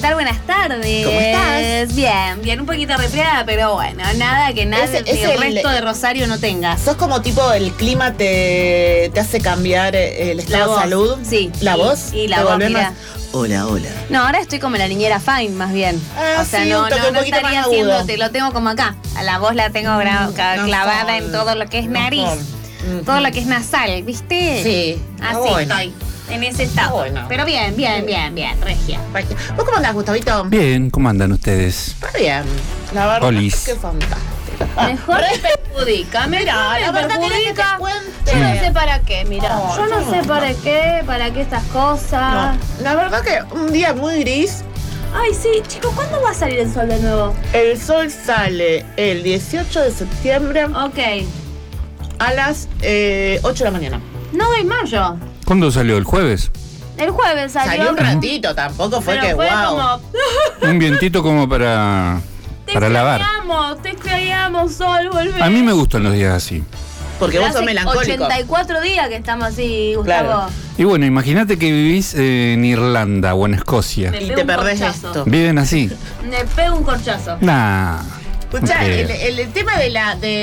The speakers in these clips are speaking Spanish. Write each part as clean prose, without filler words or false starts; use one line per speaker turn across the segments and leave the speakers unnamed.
tal? Buenas tardes.
¿Cómo estás?
Bien, un poquito resfriada, pero bueno, nada que nada el resto de Rosario no tenga.
¿Sos como tipo el clima te hace cambiar el estado de salud?
Sí.
¿La voz?
Y la voz, mira.
Hola.
No, ahora estoy como la niñera Fine, más bien.
O sea, sí, no
estaría haciéndote, lo tengo como acá. A la voz la tengo clavada en todo lo que es nariz. Todo lo que es nasal, ¿viste?
Sí.
Así estoy. En ese estado.
Bueno.
Pero bien, regia.
¿Vos cómo andás, Gustavito?
Bien, ¿cómo andan ustedes?
Está bien. La verdad
Olis.
es que fantástico.
Mejor me perjudica.
Mirá, la verdad que
perjudica.
te
Yo no sé para qué, mirá.
No,
yo no sé para qué estas cosas.
No, la verdad que un día muy gris.
Ay, sí, chicos, ¿cuándo va a salir el sol de nuevo?
El sol sale el 18 de septiembre
Ok.
a las 8 de la mañana.
No doy mayo.
¿Cuándo salió? ¿El jueves?
El jueves
Salió un ratito, tampoco fue
pero
que
fue
wow.
como...
Un vientito como para lavar.
Te extrañamos, sol, volver.
A mí me gustan los días así.
Porque vos sos melancólico.
84 días que estamos así, Gustavo.
Claro.
Y bueno, imagínate que vivís en Irlanda o en Escocia.
Me
Y
pego
te
un
perdés
corchazo.
esto.
Viven así.
Me pego un corchazo.
Nah.
Escuchá,
no creo.
el tema de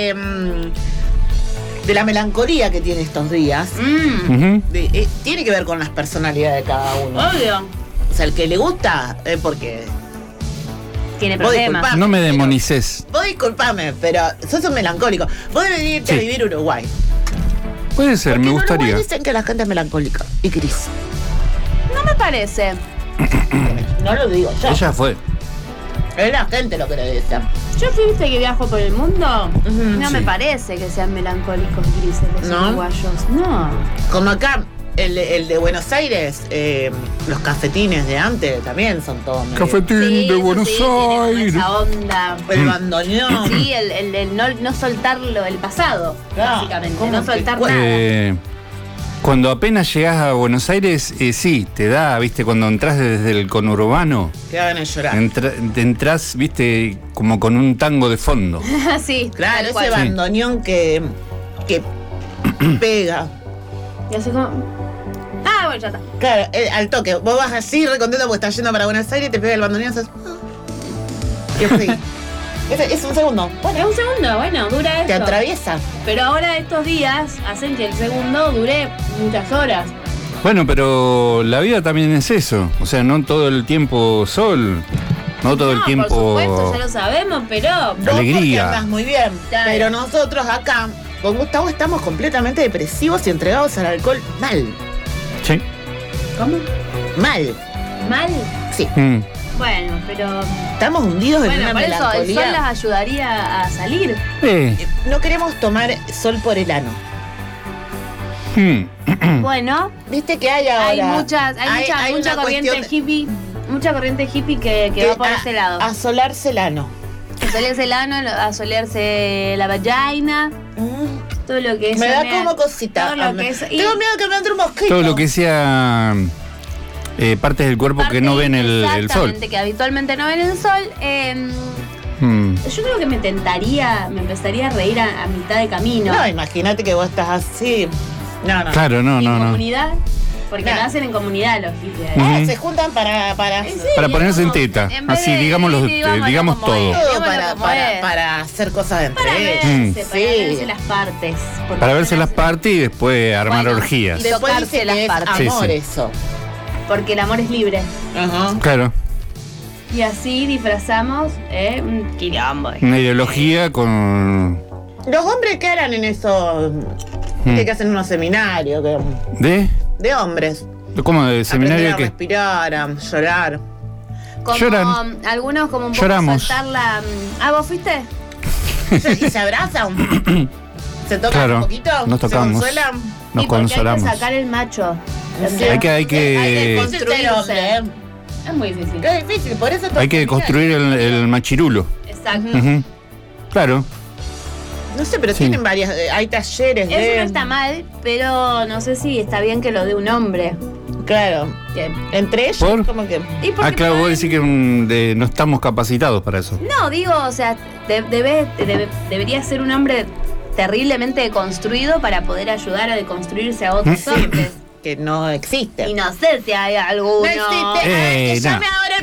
la melancolía que tiene estos días
Ujú.
tiene que ver con las personalidades de cada uno.
Obvio.
O sea, el que le gusta, porque
Tiene
Vos
problemas.
disculpá.
No me demonices.
vos disculpame, pero sos un melancólico. Vos deberías irte
Sí.
a vivir a Uruguay.
Puede ser,
Porque
me
en
gustaría.
Uruguay dicen que la gente es melancólica y gris.
No me parece.
No lo digo yo.
Ella fue.
Es la gente lo que le dice.
Yo viste que viajo por el mundo.
Ujú,
No me
sí.
parece que sean melancólicos grises los
¿No?
uruguayos. No.
Como acá, el de Buenos Aires, los cafetines de antes también son todos medio-
Cafetín de
eso
Buenos
sí, tiene como
Aires.
esa onda.
El bandoneón.
Sí, el no soltarlo, el pasado,
Claro,
básicamente.
¿cómo
No
que
soltar
cuesta?
nada.
Cuando apenas llegás a Buenos Aires, sí, te da, viste, cuando entras desde el conurbano,
Que van a llorar.
entras, viste, como con un tango de fondo.
Sí,
Claro,
tal
ese
cual.
bandoneón que pega.
Y así como. Ah, bueno, ya está.
Claro, al toque. Vos vas así, re contento porque estás yendo para Buenos Aires, te pega el bandoneón y haces... Y así. Es un segundo.
Es
Bueno,
un segundo, bueno, dura eso.
te atraviesa.
Pero ahora estos días hacen que el segundo dure muchas horas.
Bueno, pero la vida también es eso. O sea, no todo el tiempo sol, no todo el tiempo.
Por supuesto, ya lo sabemos, pero.
Vos
Alegría.
porque andás muy bien.
Claro.
Pero nosotros acá, con Gustavo, estamos completamente depresivos y entregados al alcohol mal.
Sí.
¿Cómo?
Mal.
¿Mal?
Sí.
Bueno, pero.
Estamos hundidos en
Bueno,
una
por eso el
melancolía.
sol las ayudaría a salir.
No queremos tomar sol por el ano.
Bueno,
Viste que hay ahora.
hay mucha
una
corriente
cuestión-
hippie. Mucha corriente hippie que va por ese lado.
Asolarse el ano.
Asolearse el ano, asolearse la vagina, todo lo que es.
Me da como cosita.
Todo lo que es. y
Tengo miedo que me entre un mosquito.
Todo lo que sea partes del cuerpo que no ven el sol.
Exactamente, que habitualmente no ven el sol. Yo creo que me empezaría a reír a mitad de camino.
No, imagínate que vos estás así. No.
Claro, no,
¿Y en
no.
comunidad? Porque
Claro.
lo hacen en comunidad los hippies.
Ujú.
Se juntan para
Sí,
Para ponerse en
digamos,
teta.
en vez
Así,
de-
digamos
como
todo.
es,
todo
digámoslo como es.
para hacer cosas entre
Para
ellos.
verse, para
Sí.
verse las partes. porque
Para verse
son
las
así.
partes y después armar
Bueno,
orgías.
y
Después
tocarse
dice
las
que es
partes.
Sí,
amor
sí.
eso.
Porque el amor es libre.
Ajá.
Claro,
Y así disfrazamos un quilombo.
una ideología con.
Los hombres que harán en eso, que hacen unos seminarios de hombres.
¿Cómo? ¿De seminario
Aprender a
qué?
respirar, a llorar.
Como
Lloran.
algunos como un poco
Lloramos.
soltar la... Ah, ¿vos fuiste?
Y se abrazan. Se tocan
Claro,
un poquito.
nos tocamos.
Se consuelan.
Nos
Y porque
consolamos.
hay que sacar el macho.
Sí.
Hay que
Hay que
construirse.
construir hombre.
Es muy difícil.
Qué difícil, por eso
Hay que construir el machirulo.
Exacto.
Ujú. Claro.
No sé, pero
Sí.
tienen varias. Hay talleres
Eso
de.
no está mal, pero no sé si está bien que lo dé un hombre.
Claro.
Que-
Entre ellos,
¿Por?
como que.
y porque
Claro, vos
pueden-
decís que no estamos capacitados para eso.
No, digo, o sea, debería ser un hombre terriblemente deconstruido para poder ayudar a deconstruirse a otros hombres.
Que no existe.
Y no sé si hay alguno.
No existe. Que
no.
llame ahora el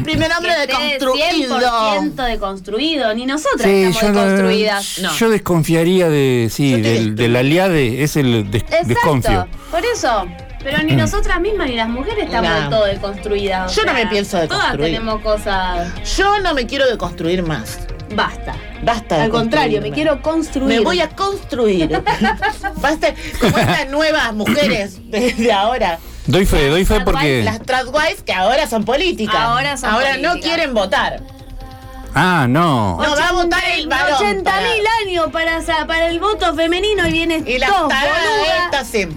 primer hombre
Que esté
deconstruido.
100% deconstruido. Ni nosotras
Sí,
estamos deconstruidas.
No.
yo desconfiaría de, sí,
Yo te
del aliade, es el desconfío.
Exacto, por eso. Pero ni nosotras mismas ni las mujeres estamos
No.
del todo deconstruidas.
Yo no me pienso
Todas
deconstruir.
tenemos cosas.
Yo no me quiero deconstruir más.
Basta.
Basta de
Al contrario, me
construirme.
quiero construir.
Me voy a construir. Basta, como estas nuevas mujeres de ahora.
Doy fe porque...
Las tradwives que ahora son políticas.
Ahora son
no
políticas.
quieren votar.
Ah, no.
No, va a votar el varón.
80.000 años para el voto femenino y viene
Y las
todo,
taradas
boluda.
estas sí.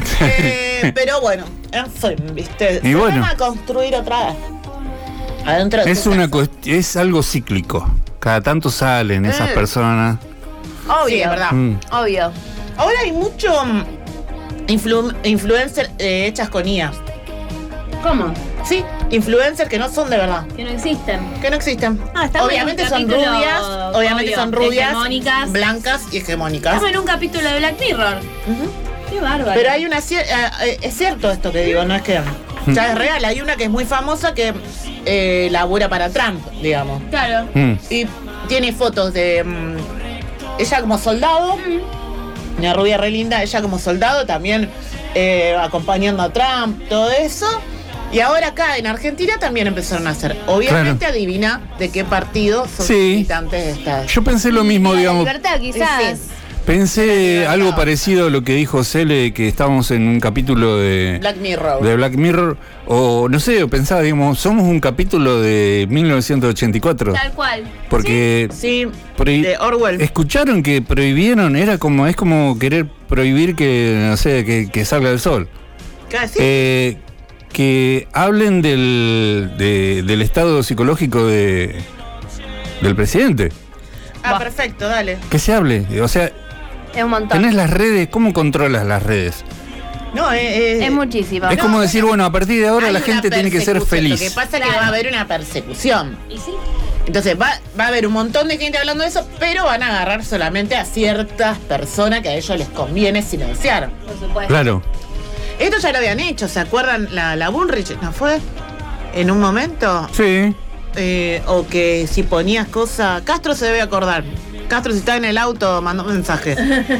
Pero bueno, en fin, ¿viste?
Y bueno.
Vamos a construir otra vez. Adentro de
Es
tu
una
casa.
es algo cíclico. Cada tanto salen esas personas.
Obvio.
Sí, es verdad.
Obvio.
Ahora hay mucho influencers hechas con IA.
¿Cómo?
Sí, influencers que no son de verdad.
Que no existen.
Que no existen.
Ah, estamos
obviamente
en un
son
capítulo,
rubias, obviamente
obvio,
son rubias,
hegemónicas.
blancas y hegemónicas.
Estamos en un capítulo de Black Mirror.
Ujú.
Qué bárbaro.
Pero hay una es cierto esto que digo, no es que ya es real. Hay una que es muy famosa que labura para Trump, digamos.
Claro.
Y tiene fotos de ella como soldado, una rubia re linda, ella como soldado también acompañando a Trump, todo eso. Y ahora acá en Argentina también empezaron a hacer. Obviamente adivina de qué partido son
Sí.
militantes de esta.
Yo pensé lo mismo,
La
digamos.
libertad, quizás.
Sí.
Pensé algo parecido a lo que dijo Cele, que estábamos en un capítulo de
Black Mirror.
Black Mirror. O no sé, pensaba, digamos, somos un capítulo de 1984.
Tal cual.
Porque
Sí,
prohi-
de Orwell.
escucharon que prohibieron, es como querer prohibir que, no sé, que salga el sol.
Casi.
Que hablen del estado psicológico del presidente.
Perfecto, dale.
Que se hable. O sea,
Es un montón.
tenés las redes, ¿cómo controlas las redes?
No,
Es muchísimo.
Es como decir, bueno, a partir de ahora
hay
la
una
gente tiene que ser
persecución.
feliz.
Lo que pasa es que
Claro.
va a haber una persecución.
¿Y sí?
Entonces va a haber un montón de gente hablando de eso, pero van a agarrar solamente a ciertas personas que a ellos les conviene silenciar.
Por supuesto.
Claro.
Esto ya lo habían hecho, ¿se acuerdan? La Bullrich, ¿no fue? En un momento.
Sí.
O que si ponías cosas. Castro se debe acordar. Castro, si está en el auto, mandó un mensaje.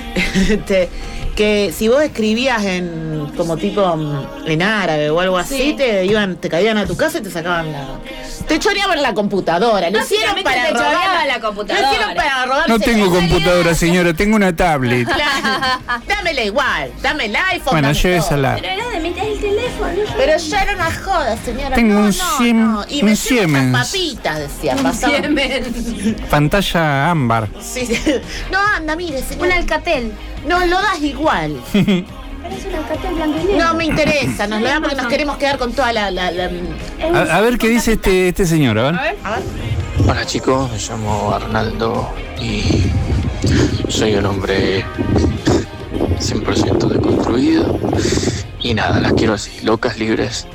Que si vos escribías como tipo en árabe o algo así,
Sí.
te caían a tu casa y te sacaban te choreaban la computadora. Lo hicieron
Básicamente
para
te
robar
choreaban la computadora.
Lo hicieron para robarse.
No tengo computadora, señora, tengo una tablet.
Claro. Dámela igual, dame el iPhone.
Bueno,
dame
llévesela.
Pero era de meter el teléfono.
Pero ya era una joda, señora.
Tengo
no,
un
no,
sim-
no. Y
un
me
Siemens.
papitas, decía.
Un
pasaban.
Siemens.
Pantalla ámbar.
Sí, sí. No, anda, mire,
Un
señora.
Alcatel.
No, lo das igual.
Parece un Alcatel blanco y negro.
No me interesa, nos lo dan porque nos queremos quedar con toda la...
A ver qué dice este señor, a ver.
A ver.
Hola chicos, me llamo Arnaldo y soy un hombre 100% deconstruido y nada, las quiero así, locas, libres.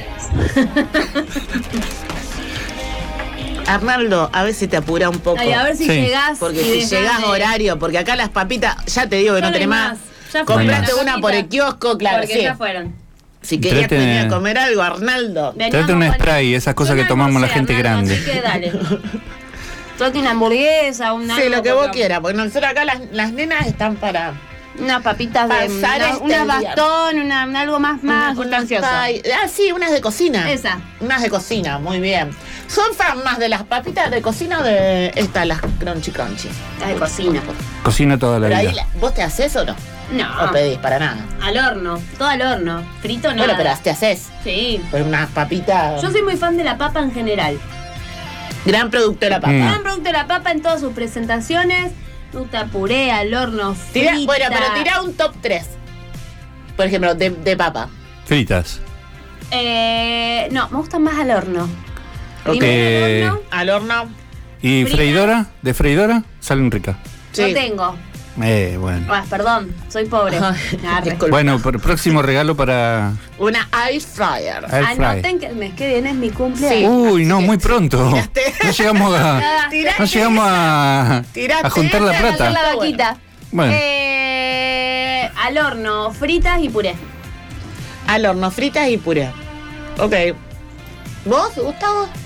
Arnaldo, a ver si te apura un poco.
Ay, a ver si
Sí.
llegás.
Porque
y
si
dejás
llegás
de-
horario, porque acá las papitas, ya te digo que
Ya
no tenés
no hay
más.
Ya
Compraste
fueron,
una
la
por el
cosita.
kiosco, claro,
Porque
sí.
ya fueron.
Si querías
Trate-
venir a comer algo, Arnaldo.
Trate un spray, esas cosas que tomamos la gente grande.
Así que dale. Trate una hamburguesa, un
Sí, lo que vos quieras, porque nosotros acá las nenas están para...
Unas papitas de
Pasar este
una
día.
bastón, algo más
unas
sustancioso.
sí, unas de cocina.
Esa.
Unas de cocina, muy bien. ¿Son fan más de las papitas de cocina o de estas, las crunchy crunchy?
Las de cocina.
Cocina toda la
Pero ahí,
vida.
¿vos te haces o no?
No.
¿O pedís para nada?
Al horno, todo al horno. Frito no.
Bueno, pero te haces.
Sí.
Pero unas papitas...
Yo soy muy fan de la papa en general.
Gran producto de la papa.
Gran producto de la papa en todas sus presentaciones. Me gusta puré, al horno, frita.
Bueno, pero tirá un top 3. Por ejemplo, de papa.
Fritas.
No, me gusta más al horno.
Ok.
Primero al horno,
Al horno.
¿Y
Fritas.
freidora? ¿De freidora? Salen ricas.
Sí.
no tengo.
Bueno.
Ah, perdón, soy pobre. Arre.
Disculpa.
Bueno, próximo regalo para
Una ice fryer.
Air Fry.
Anoten que el mes que viene es mi cumpleaños.
Sí.
Uy, no,
Así que
muy pronto.
tiraste.
No llegamos a,
Tiraste.
no llegamos
Tiraste.
a juntar la
Hacer la
plata.
vaquita.
Bueno.
Al horno, fritas y puré.
Al horno, fritas y puré. Ok. ¿Vos, Gustavo?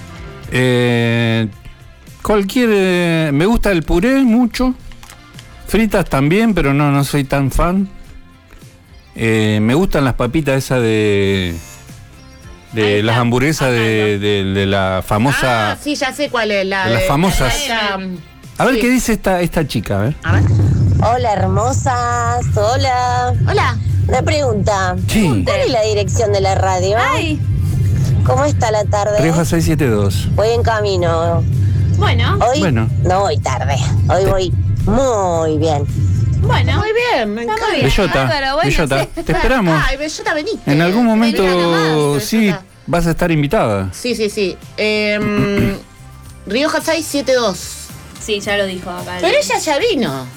Me gusta el puré mucho. Fritas también, pero no soy tan fan. Me gustan las papitas esas de las hamburguesas de la famosa.
Ah, sí, ya sé cuál es la.
De las famosas. A ver
sí.
qué dice esta chica, a ver.
Hola, hermosas. Hola.
Hola.
Una pregunta.
Sí.
¿Cuál es la dirección de la radio?
Ay,
¿Cómo está la tarde?
Rioja 672.
Voy en camino.
bueno,
Hoy
Bueno.
no voy tarde. Hoy voy muy bien.
bueno.
Muy bien, me
Está
encanta.
muy bien.
Bellota,
Bárbaro, bueno,
Bellota,
sí.
te esperamos.
Ay, Bellota, veniste.
En algún momento
Vení nomás,
sí
Bellota.
vas a estar invitada.
Sí. Rioja 672.
Sí, ya lo dijo acá.
Pero ella ya vino.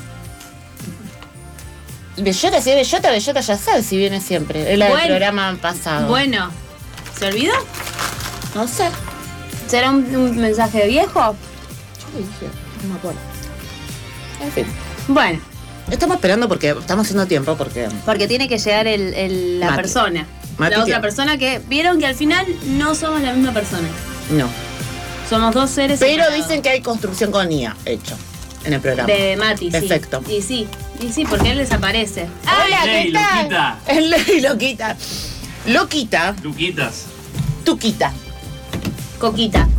Bellota, si es Bellota ya sabe si viene siempre. Es la del
Bueno.
programa pasado.
Bueno, ¿se olvidó?
No sé.
¿Será un mensaje viejo?
Yo le dije, no me acuerdo. En fin.
Bueno,
Estamos esperando porque estamos haciendo tiempo porque.
porque tiene que llegar la
Mati.
persona.
Mati
la otra
tiene.
persona que vieron que al final no somos la misma persona.
No.
Somos dos seres
Pero
separados.
dicen que hay construcción con IA hecho en el programa.
De Mati, sí.
Perfecto.
Y sí, porque él desaparece.
Hola, ¿qué
Ley,
tal?
Luquita.
El Ley Loquita. Loquita,
Luquitas.
Tuquita.
Coquita.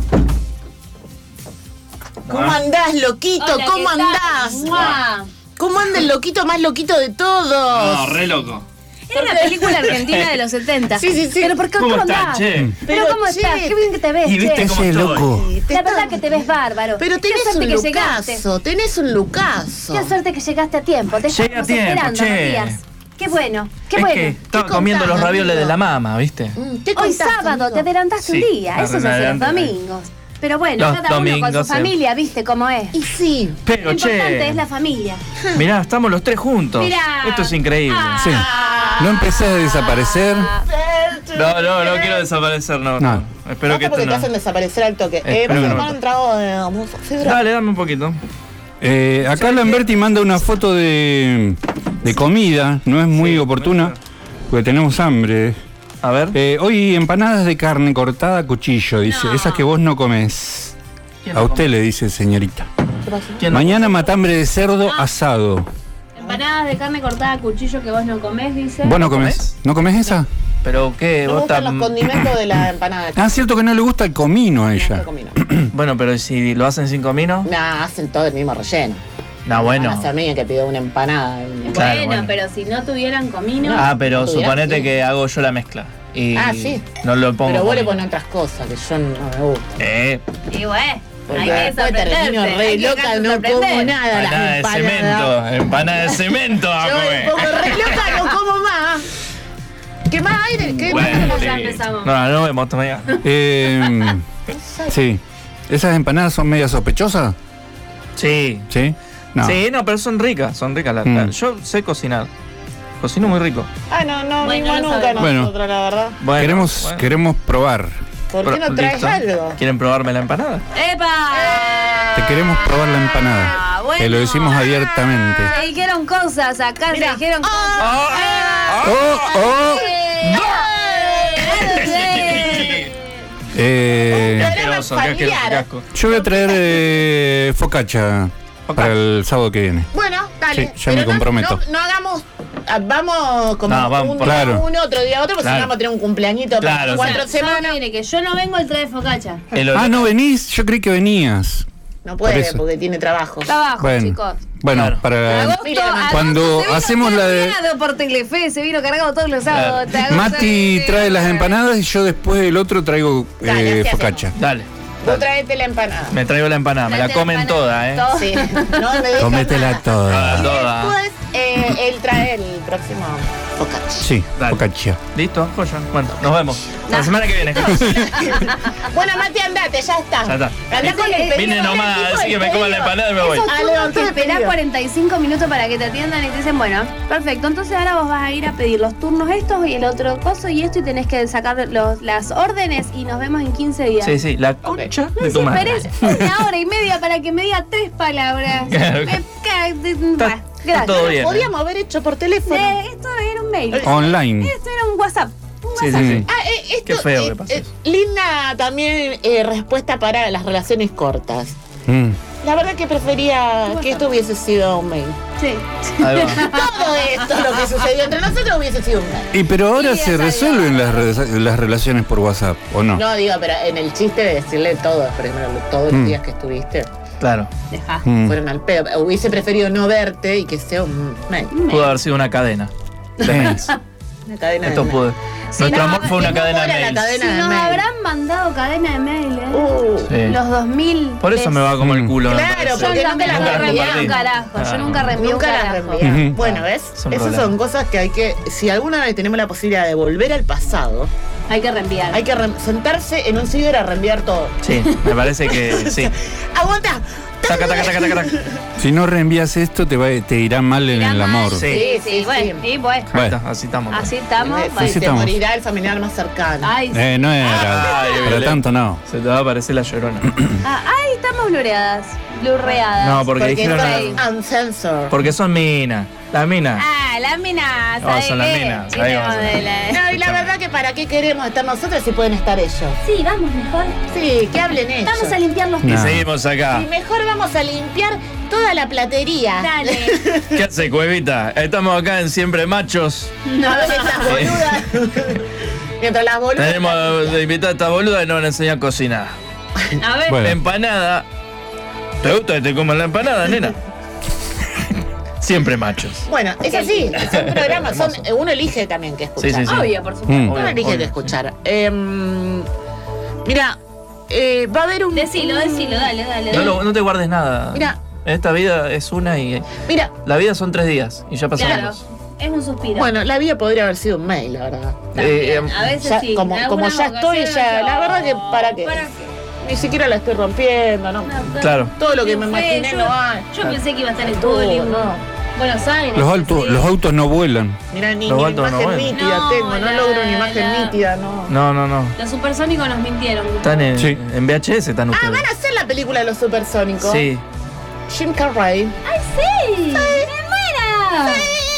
¿Cómo andás, loquito?
Hola,
¿Cómo
¿qué tal?
andás?
¡Mua!
¿Cómo anda el loquito más loquito de todos?
No, re loco.
Era una película argentina de los 70.
Sí.
Pero ¿por qué
¿Cómo están,
andás?
che?
Pero ¿cómo
che,
estás? Qué bien que te ves,
Y viste
che.
cómo
Ese
estoy.
loco.
La verdad que te ves bárbaro.
Pero
Qué
tenés
suerte
un
que llegaste.
lucaso, tenés un lucaso.
Qué suerte que llegaste a tiempo. Te
Llegué a
estábamos
tiempo,
esperando,
che.
Matías. Qué bueno, qué
Es
bueno.
que estaba
¿Qué
comiendo
contás,
los ravioles
amigo?
de la mama, ¿viste?
¿Qué
Hoy
contás,
sábado,
amigo?
te adelantaste un
Sí,
día. Eso se hace los
adelanté.
domingos. Pero bueno,
Los
cada uno con
domingos,
su
sí.
familia, ¿viste cómo es?
Y sí.
Pero,
Lo importante
che,
es la familia.
mirá, estamos los tres juntos.
Mirá.
Esto es increíble.
Sí. No empecés a desaparecer.
No quiero desaparecer, no.
No.
Espero que
porque
esto
te hacen
no.
desaparecer al toque.
Espero
Vamos
que
a
no
tomar
me
un trago de fibra.
Dale, dame un poquito.
Acá Lamberti manda una foto de comida, no es muy oportuna, porque tenemos hambre.
A ver.
Hoy empanadas de carne cortada a cuchillo, dice,
No.
esas que vos no comés.
¿Quién
A
no
usted
come?
le dice, señorita.
¿Quién no
Mañana matambre de cerdo asado.
Empanadas de carne cortada a cuchillo que vos no comés, dice.
¿Vos no
comés?
comés? ¿No comés esa?
¿Pero qué?
Me
¿Vos
gustan
estás-
los condimentos de la empanada.
Ah, cierto que no le gusta el comino a
No
ella.
comino.
Bueno, pero si lo hacen sin comino.
Nah, hacen todo el mismo relleno.
No, bueno.
Van a ser mí que pidió una empanada.
Claro,
bueno,
bueno.
pero si no tuvieran comino.
Ah, pero
¿Tuviera?
suponete
Sí.
que hago yo la mezcla. Y
Sí.
no lo pongo.
Pero vos le
comino.
pones otras cosas que yo no me gusta.
Y bueno,
Porque
hay que
después termino
sorprenderte,
re
hay que
loca,
dejarse
no
sorprender.
como nada.
Empanada de
las
cemento. Empanada de cemento a
Yo me
comer.
pongo re loca, no como más. ¿Qué más aire? ¿Qué
Bueno,
más?
Ya
sí.
empezamos.
No vemos todavía.
Sí. ¿Esas empanadas son medias sospechosas?
Sí.
¿Sí? No.
Sí, no, pero son ricas las.
Mm.
Yo sé cocinar. Cocino muy rico.
Ah, no
Bueno,
vimos
lo
nunca
sabemos.
Bueno.
nosotros, la verdad.
Bueno,
Queremos probar.
¿Por qué no traes
listo.
algo?
¿Quieren probarme la empanada?
¡Epa!
Te queremos probar la empanada.
Ah, bueno.
Te lo decimos abiertamente.
Se dijeron cosas acá,
Mira.
se dijeron cosas.
¡Oh!
Programa
Asqueroso, qué asqueroso,
familiar.
qué asco.
Yo voy a traer focaccia para el sábado que viene.
Bueno, dale.
Sí, ya me comprometo.
No hagamos. Vamos como
No, vamos,
un día
claro.
uno, otro día otro, porque
Claro.
si no vamos a tener un cumpleañito
Claro,
para 4
sí.
semanas.
Mire, que yo no vengo el trae focaccia.
Ah, ¿no venís? Yo creí que venías.
No
Por
puede
eso.
porque tiene trabajo.
Trabajo,
Bueno,
chicos.
bueno,
Claro.
para
Agosto,
cuando
agosto se vino
hacemos la de
cargado por Telefe, se vino cargado todos los sábados. Te hago
Mati
saber.
trae las empanadas y yo después el otro traigo
Dale, así
focaccia.
Dale.
Vos traete la empanada.
Me traigo la empanada, me la
Traete la
comen
empanada.
toda, ¿eh?
Todo.
Sí. No me dejas
Cómetela
nada.
toda.
Y
Toda.
después él trae el próximo focaccia.
Sí,
Dale.
focaccia.
¿Listo? Joya. Bueno, nos vemos. La semana que viene.
Bueno, Mati, andate, ya está.
Ya está.
Andá con el pedido.
Vine nomás a decir que me coman la empanada y me voy.
Esos
Ah,
turnos
levantó
que
el
esperás
pedido.
45 minutos para que te atiendan y te dicen, bueno, perfecto, entonces ahora vos vas a ir a pedir los turnos estos y el otro coso y esto y tenés que sacar las órdenes y nos vemos en 15 días.
Sí, sí, la concha de
Si
tu madre.
esperés una hora y media para que me diga 3 palabras.
Claro. Está todo bien.
Podíamos haber hecho por teléfono.
Esto era un mail.
Online.
Esto era un WhatsApp. Un
Sí,
WhatsApp.
sí, sí.
Ah, esto
Qué feo que pase eso.
linda también respuesta para las relaciones cortas.
Mm.
La verdad que prefería que esto hubiese sido un mail.
Sí.
Ahí va.
Todo esto, lo que sucedió entre nosotros, hubiese sido un mail.
Y pero ahora
Sí,
se
es
resuelven
algo.
las relaciones por WhatsApp, ¿o no?
No, digo, pero en el chiste de decirle todo, por ejemplo, todos los días que estuviste,
Claro.
Deja.
Mm.
fueron al pedo. Hubiese preferido no verte y que sea un mail.
Pudo haber sido una cadena de mails.
Una cadena
Esto
de
pudo.
Sí,
Nuestro
no,
amor fue una
¿cómo
cadena de
era la
mails.
cadena?
Si
de
nos
mail.
habrán mandado cadena de mail,
Sí.
Los 2000.
Por eso me va como el culo. me
Claro,
parece.
Yo
porque
también
nunca
no
las
reenvié
compartí.
un carajo. Yo
Ah.
nunca reenvié un
Nunca las
carajo.
reenvié.
Ujú.
Bueno, ¿ves?
Es un
Esas
problema.
son cosas que hay que, si alguna vez tenemos la posibilidad de volver al pasado,
Hay que reenviar.
hay que sentarse en un ciber a reenviar todo.
Sí, me parece que sí.
¡Aguanta!
Taca, taca, taca, taca, taca.
Si no reenvías esto, te irá mal en
Irá
el
mal.
amor.
Sí.
Sí, bueno. Y bueno.
Ahí está, así estamos.
Así estamos.
Sí,
bueno.
Sí,
te
estamos.
morirá el familiar más cercano.
Ay, sí.
No era.
Ay,
para
Belén.
tanto no.
Se te va a aparecer la llorona.
Ay, estamos blureadas. Blurreadas.
No, porque dijeron.
soy-
uncensored.
Porque son minas. Las minas.
Ah, las minas.
No,
¿sabes
son las
qué?
minas,
Sí,
ahí vamos.
tenemos de la-
No, y la verdad que para qué queremos estar nosotros si pueden estar ellos.
Sí, vamos mejor.
Sí, que hablen ellos.
Vamos a limpiar los
Y
No.
seguimos acá.
Y mejor vamos a limpiar toda la platería.
Dale.
¿Qué hace, Cuevita? Estamos acá en Siempre Machos.
A ver estas boludas. Mientras las boludas.
Tenemos de invitada a esta boluda y nos van a enseñar a cocinar.
A ver.
Bueno.
Empanada. ¿Te gusta que te coman la empanada, nena? Siempre machos.
Bueno, es así. Son programas. Uno elige también qué escuchar.
Sí, sí, sí.
Obvio, por supuesto.
Mm.
Uno elige
Obvio,
qué escuchar. Mira, va a haber un.
Decilo, dale.
No te guardes nada.
Mira.
Esta vida es una y.
Mira,
La vida son 3 días y ya pasaron
Claro.
dos.
Es un suspiro.
bueno, la vida podría haber sido un mail, la verdad.
También, a veces
Ya,
sí.
como
en
como
algunas
ya estoy, ya.
ocasiones,
La verdad que, ¿para qué?
¿Para qué?
Ni siquiera la estoy rompiendo, ¿no?
Claro.
Todo lo que me
Fue,
imaginé
yo-
no hay.
Yo pensé que iba a estar en
No,
Hollywood.
no.
Buenos Aires.
Los autos no vuelan.
Mira, ni
Los
ni
altos no
imagen
vuelan.
nítida
No,
tengo, no logro una imagen
la-
nítida, no.
No.
Los supersónicos nos mintieron.
Están
Sí.
en VHS, están
Ah,
ustedes.
van a hacer la película de los supersónicos.
Sí.
Jim Carrey.
¡Ay, sí! ¡Me muera!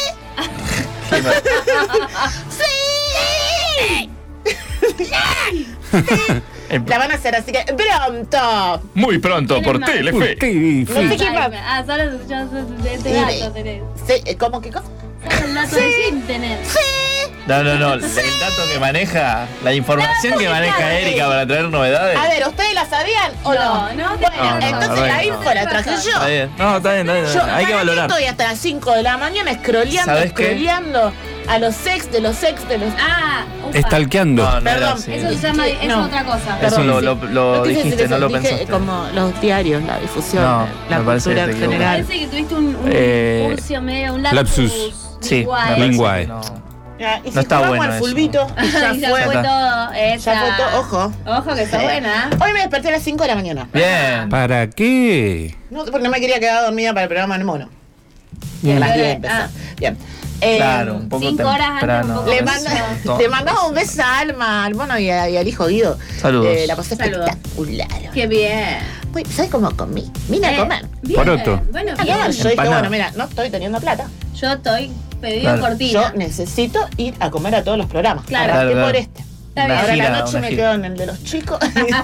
La van a hacer, así que pronto.
Muy pronto
por
Telefe.
Qué
No sé
difícil.
qué va.
Ah, solo de este dato tenés.
¿Cómo qué cosa?
Solo el dato de Jim tenés.
No. El dato que maneja, la información que maneja Erika para traer novedades.
A ver, ¿ustedes la sabían o no?
No,
Bueno,
no,
entonces
no,
la
no.
info la traje yo.
Está bien. No, está bien.
Yo,
Hay que
¿para qué
valorar.
estoy hasta las 5 de la mañana
¿Sabes qué?
scrolleando a los ex de los ex de los.
Ah, upa.
Estalqueando.
No era
Perdón,
así.
Eso se llama, es
No.
otra cosa.
Eso
Perdón,
lo,
sí.
lo
quise
dijiste,
decir
no
eso,
lo
dije
pensaste.
como los diarios, la difusión,
No,
la
me parece
cultura
que
en
te
general.
Parece que tuviste un curso medio, un
Lapsus.
Sí, me
Igual.
parece
Linguae.
que no.
Ya, y si
No está
jugamos
bueno
al
eso.
fulbito, ya
Ya
fue.
fue todo.
Ya fue todo, ojo.
Ojo que está
Sí.
buena.
Hoy me desperté a las 5 de la mañana.
Bien.
¿Para qué?
No, porque no me quería quedar dormida para el programa del mono. Y a las 10 empezar. Bien.
Claro, un poco
5 horas antes,
temprano.
un poco
Le
más.
te mandaba un beso a Alma, al mono y al hijo Guido.
Saludos.
La pasé
Saludos.
espectacular.
Qué bien.
¿Sabes cómo comí? Vine a comer.
Bien.
Poroto.
Bueno,
Ah,
bien.
no, yo dije,
Empanada.
bueno, mira, no estoy teniendo plata.
Yo estoy pedido
Claro.
Yo
cortina.
necesito ir a comer a todos los programas.
Claro.
Arranqué
Claro,
por
claro.
este.
Está bien.
Ahora
gira,
la noche
una
me
gira.
quedo en el de los chicos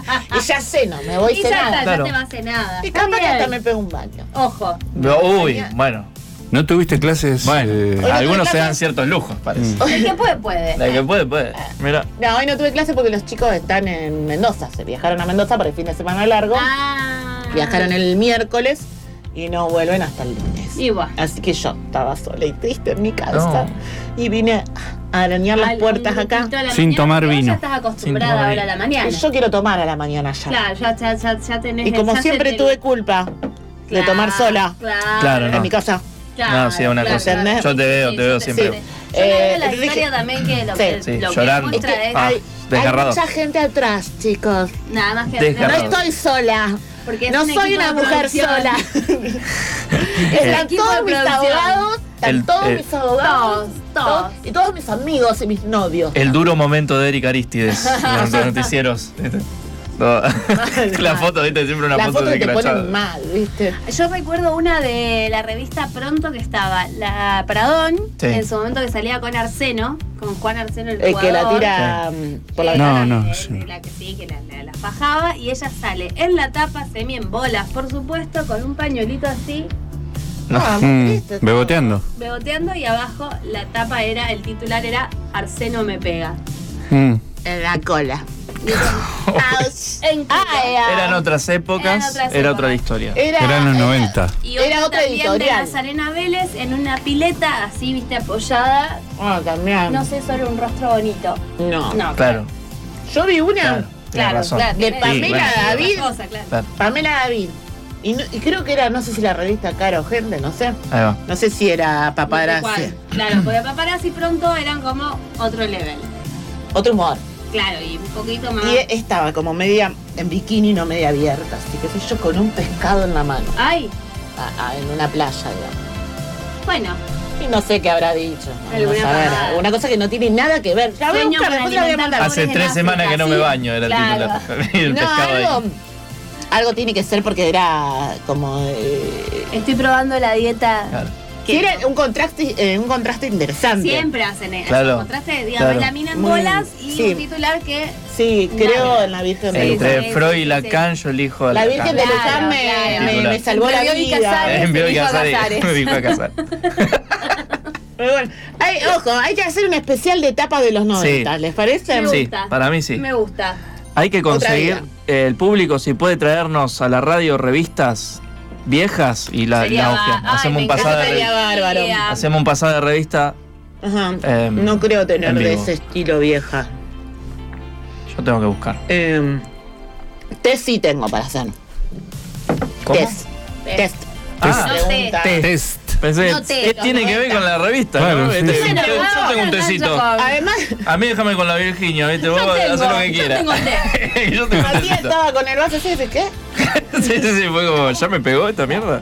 y ya ceno, me voy
Y ya
cenada.
está,
Claro.
ya te va a hacer nada.
Y
Está
capaz que
bien.
hasta me pego un baño.
Ojo.
Uy, bueno.
¿No tuviste clases?
Bueno,
Oye,
algunos
¿no
se dan
clases?
ciertos lujos, parece.
El que puede, puede.
La que puede. Mira.
No, hoy no tuve clase porque los chicos están en Mendoza. Se viajaron a Mendoza para el fin de semana largo.
Ah.
Viajaron el miércoles y no vuelven hasta el lunes.
Igual.
Así que yo estaba sola y triste en mi casa. Y vine a arañar las puertas acá.
Sin tomar vino.
Ya estás acostumbrada
Sin tomar
ahora a la mañana.
Que yo quiero tomar a la mañana ya.
Claro, ya tenés.
Y como
ya
siempre
se
tuve culpa de
Claro,
tomar sola
Claro,
en
no.
mi casa.
No, sí, una cosa.
¿Entendés?
Yo te veo siempre.
Yo le veo la
entonces
historia
dije-
también que lo
Sí,
que,
sí,
lo
llorando.
que
Es
muestra
que
es
hay
desgarrador.
mucha gente atrás, chicos.
nada más que
Desgarrador.
No estoy sola.
Porque es
No
un
soy
equipo
una
de
mujer
producción.
sola.
El
Están
equipo
todos
de
mis
producción.
abogados, están todos mis abogados.
Todos.
Y todos mis amigos y mis novios.
El duro momento de Erika Aristides en los noticieros. No. La foto, viste, siempre una
La
foto
foto
de
que te
crachado.
ponen mal, ¿viste?
Yo recuerdo una de la revista Pronto que estaba la Pradón,
Sí.
en su momento que salía con Arseno, con Juan Arseno el
El
jugador.
que la tira por la
No,
ventana.
no,
de
sí.
la que sí, que la fajaba, y ella sale en la tapa, semi en bolas, por supuesto, con un pañuelito así,
Ah, muy triste, todo.
Beboteando.
beboteando, y abajo la tapa era, el titular era Arseno me pega.
Mm.
En la cola.
En
Eran otras épocas, era otra historia.
Eran los 90.
Y
Era
otra
otra
también
editorial.
de Nazarena Vélez en una pileta, así, viste, apoyada.
Ah, también.
No sé, solo un rostro bonito.
No.
No,
Claro,
Yo vi una,
claro. Tienes razón.
claro.
De
tiene-
Pamela
otra
David.
cosa, claro.
Claro,
Pamela David. Y creo que era, no sé si la revista Cara o Gente, no sé.
ahí va.
No sé si era
No sé
Paparazzi.
cuál. Claro, porque Paparazzi Pronto eran como otro level.
Otro humor.
Claro, y un poquito más.
Y estaba como media en bikini, no media abierta. Así que sé yo, con un pescado en la mano.
Ay,
En una playa, digamos.
bueno.
Y no sé qué habrá dicho.
Alguna
Vamos a ver,
pavada.
alguna cosa que no tiene nada que ver. Ya voy a
Sueño
buscar,
con
después la voy a
alimentar
mandar.
Hace
pobres en
3 semanas
África,
que no
sí.
me baño, era el
Claro.
titular. Y el
No,
pescado ahí.
algo tiene que ser porque era como...
Estoy probando la dieta.
Claro.
sí, era un contraste interesante.
Siempre hacen eso.
Claro,
Contraste, digamos,
claro.
la mina en
Muy-
bolas y
sí.
un titular que.
Sí, creo
Nada.
en la Virgen de
Sí,
Luján.
Entre
sí,
Freud
sí,
y
sí.
Lacan, yo elijo a
La
Lacan.
Virgen de
Claro,
Luján
claro.
me salvó la
Entre Bioy y
vida.
Casares.
Envió
Elijo a
Casares.
Casares.
Me dijo a Casares.
Pero bueno, ojo, hay que hacer un especial de etapa de los 90, ¿les parece?
Me
Sí,
gusta.
para mí sí.
Me gusta.
Hay que conseguir
vida.
el público, si puede traernos a la radio revistas viejas y la
Sería
hojeamos.
ay,
Hacemos
me
un pasado de
encantaría.
revista.
bárbaro.
Hacemos un pasado de revista.
Ajá.
No
creo tener
en
de
vivo.
ese estilo vieja.
Yo tengo que buscar.
Test sí tengo para hacer.
¿Cómo?
Test.
Ah,
No
Pregunta.
Test.
pensé,
No te-
tiene que ver con la revista,
Claro,
¿no?
sí,
Este,
sí.
Bueno,
yo
vamos
tengo un
a
tecito.
con-
Además,
A mí déjame con la Virginia, ¿viste? Vos
tengo,
hacer lo que
yo
quieras.
tengo té.
Yo tengo
aquí
tecito.
estaba con el vaso así, ¿de qué?
Sí, fue como, ¿ya me pegó esta mierda?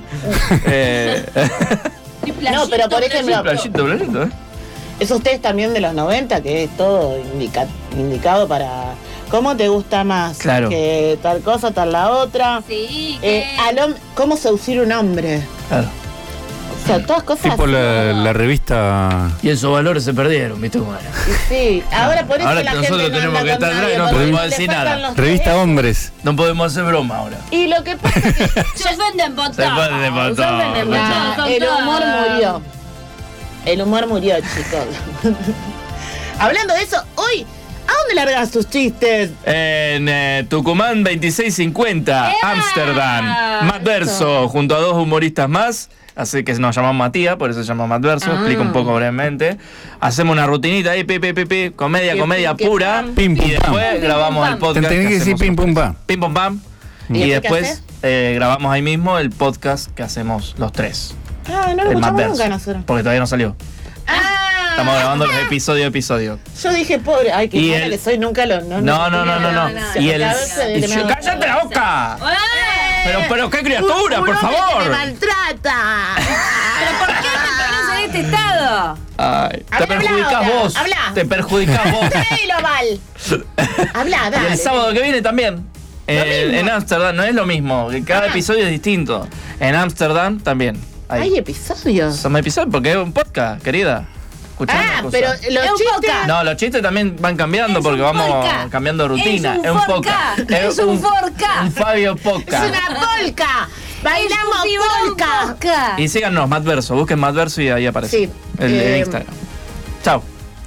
No, pero por ejemplo,
Playito, ¿eh?
esos test también de los 90, que es todo indicado para cómo te gusta más,
Claro.
que tal cosa, tal la otra.
Sí,
Cómo seducir un hombre.
Claro.
O sea, todas cosas.
Tipo la revista.
Y esos valores se perdieron, ¿viste cómo era?
Sí, ahora por eso
Ahora
la
nosotros
gente no
tenemos
anda
que
con
estar atrás y
nadie,
no
porque
podemos
le
decir
faltan
nada.
los
Revista
teléfonos.
Hombres.
No podemos hacer broma ahora.
Y lo que pasa es que
se ofenden por
Se
todo.
ofenden por
Se ofenden por
todo.
todo.
el humor murió. El humor murió, chicos. Hablando de eso, hoy, ¿a dónde largas tus chistes?
En Tucumán 2650,
¡Ea!
Ámsterdam. Matt Verso, junto a dos humoristas más. Así que nos llamamos Matías, por eso se llama Matt Verso. Explico un poco brevemente. Hacemos una rutinita ahí, comedia
Que
pura.
pam.
Pim,
Y
pum,
después
pam.
grabamos el
Te
podcast.
tenés que decir
hacemos
pim pum
sorpresa.
pam.
Pim pum pam.
¿Y
Y
después qué
después grabamos ahí mismo el podcast que hacemos los tres.
Ah, no lo
El Matt
escuchamos
Verso.
nunca nosotros.
Porque todavía no salió. Estamos grabando los episodio a episodio.
Yo dije, pobre, ay, qué
Y
mala
el-
que soy, nunca lo.
No.
no.
Y el.
A veces
y
me
yo-
da-
¡Cállate la boca! Pero qué criatura,
Un
por
hombre que
favor.
me maltrata.
¿Pero por qué te pones en este estado?
Ay, te
Habla,
perjudicás
habla,
vos.
habla.
Te perjudicás vos.
Créelo, Val. Habla,
Y
dale.
el sábado que viene también.
mismo.
En Ámsterdam, no es lo mismo. que Cada episodio es distinto. En Ámsterdam también.
Hay episodios.
Son episodios porque es un podcast, querida. Escuchá una cosa.
pero
Es
los
un
chistes.
podcast.
No, los chistes también van cambiando
Es
porque
un
vamos
podcast.
cambiando de rutina.
Es un
podcast.
podcast. Es un podcast.
Un Fabio
Es
podcast.
una polka. Bailamos
Es un tiburón
polka.
podcast.
Y síganos, Matt Verso. Busquen Matt Verso y ahí aparece.
Sí.
El Instagram. Chao.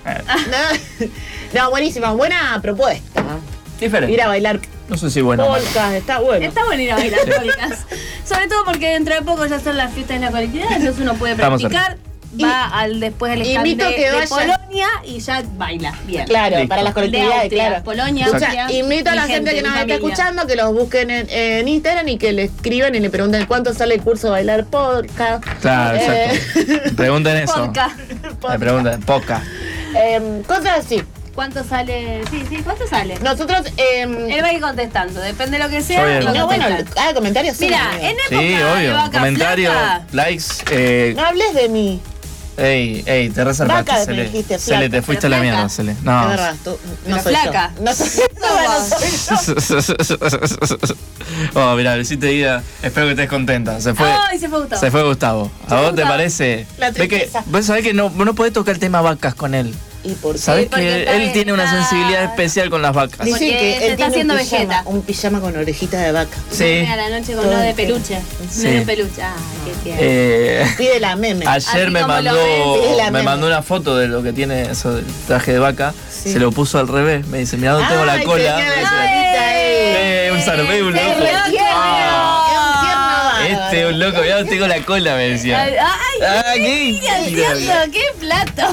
No, buenísima, buena propuesta.
Diferente.
Ir a bailar
No sé si bueno. o malo.
polka, está bueno.
Está bueno ir a bailar polcas. Sobre todo porque dentro de poco ya son las fiestas de la colectividad, entonces uno puede
Estamos
practicar. Va después al stand
invito
de,
que
de
vayan.
Polonia y ya baila bien.
Claro,
Listo.
para las
De
colectividades,
Austria,
claro.
Polonia,
Exacto.
Austria.
Invito a la
Mi
gente que
mi
nos está
familia.
escuchando que los busquen en Instagram y que le escriban y le pregunten cuánto sale el curso de bailar polka.
Claro, exacto. Pregunten eso.
Podcast.
Me pregunten. Podcast.
Cosas así.
¿Cuánto sale? Sí, ¿cuánto sale?
Nosotros.
Él va a ir contestando, depende de lo que sea.
Yo bien.
va
No, bueno,
contestar.
comentarios sí.
Mira,
amigo.
en época
Sí,
de
obvio.
vaca
Comentarios,
flaca,
likes.
No hables de mí.
Ey, te reservaste,
Vaca,
Cele.
me dijiste,
Cele,
flaca,
te fuiste
pero
a la
flaca.
mierda, Cele.
Es
No.
verdad, tú no
Pero
soy
flaca.
yo. No soy yo.
Oh, mirá, Luisito Guida, espero que estés contenta. Se fue.
Ay, se fue Gustavo.
Se fue Gustavo. ¿A vos te
Gustavo.
parece?
La
Ve que,
tristeza.
vos sabés que no podés tocar el tema vacas con él.
¿Y por qué?
Sabés
porque
que
está
él tiene una
está-
sensibilidad especial con las vacas.
Porque
Dicen que
se
él
está
tiene
haciendo
un pijama,
vegeta.
un pijama con orejita de vaca.
Sí.
A la noche con
Todo
uno de
el tiempo.
peluche.
Sí.
Uno de peluche. Ay, qué tierno.
Pide la meme.
Ayer
Así
me
como lo
mandó,
ves. Sí, la
me
meme.
mandó una foto de lo que tiene eso del traje de vaca.
Sí.
Se lo puso al revés. Me dice, mirá dónde tengo la
Ay,
cola.
tenía
Me
la
dice,
colita ahí.
un zarpé, un
Es
loco.
re tierno. Es un tierno bárbaro.
Este es un loco, mirá dónde tengo la cola, me decía.
Ay,
Ah, ¿qué?
mira, tierno, qué plato.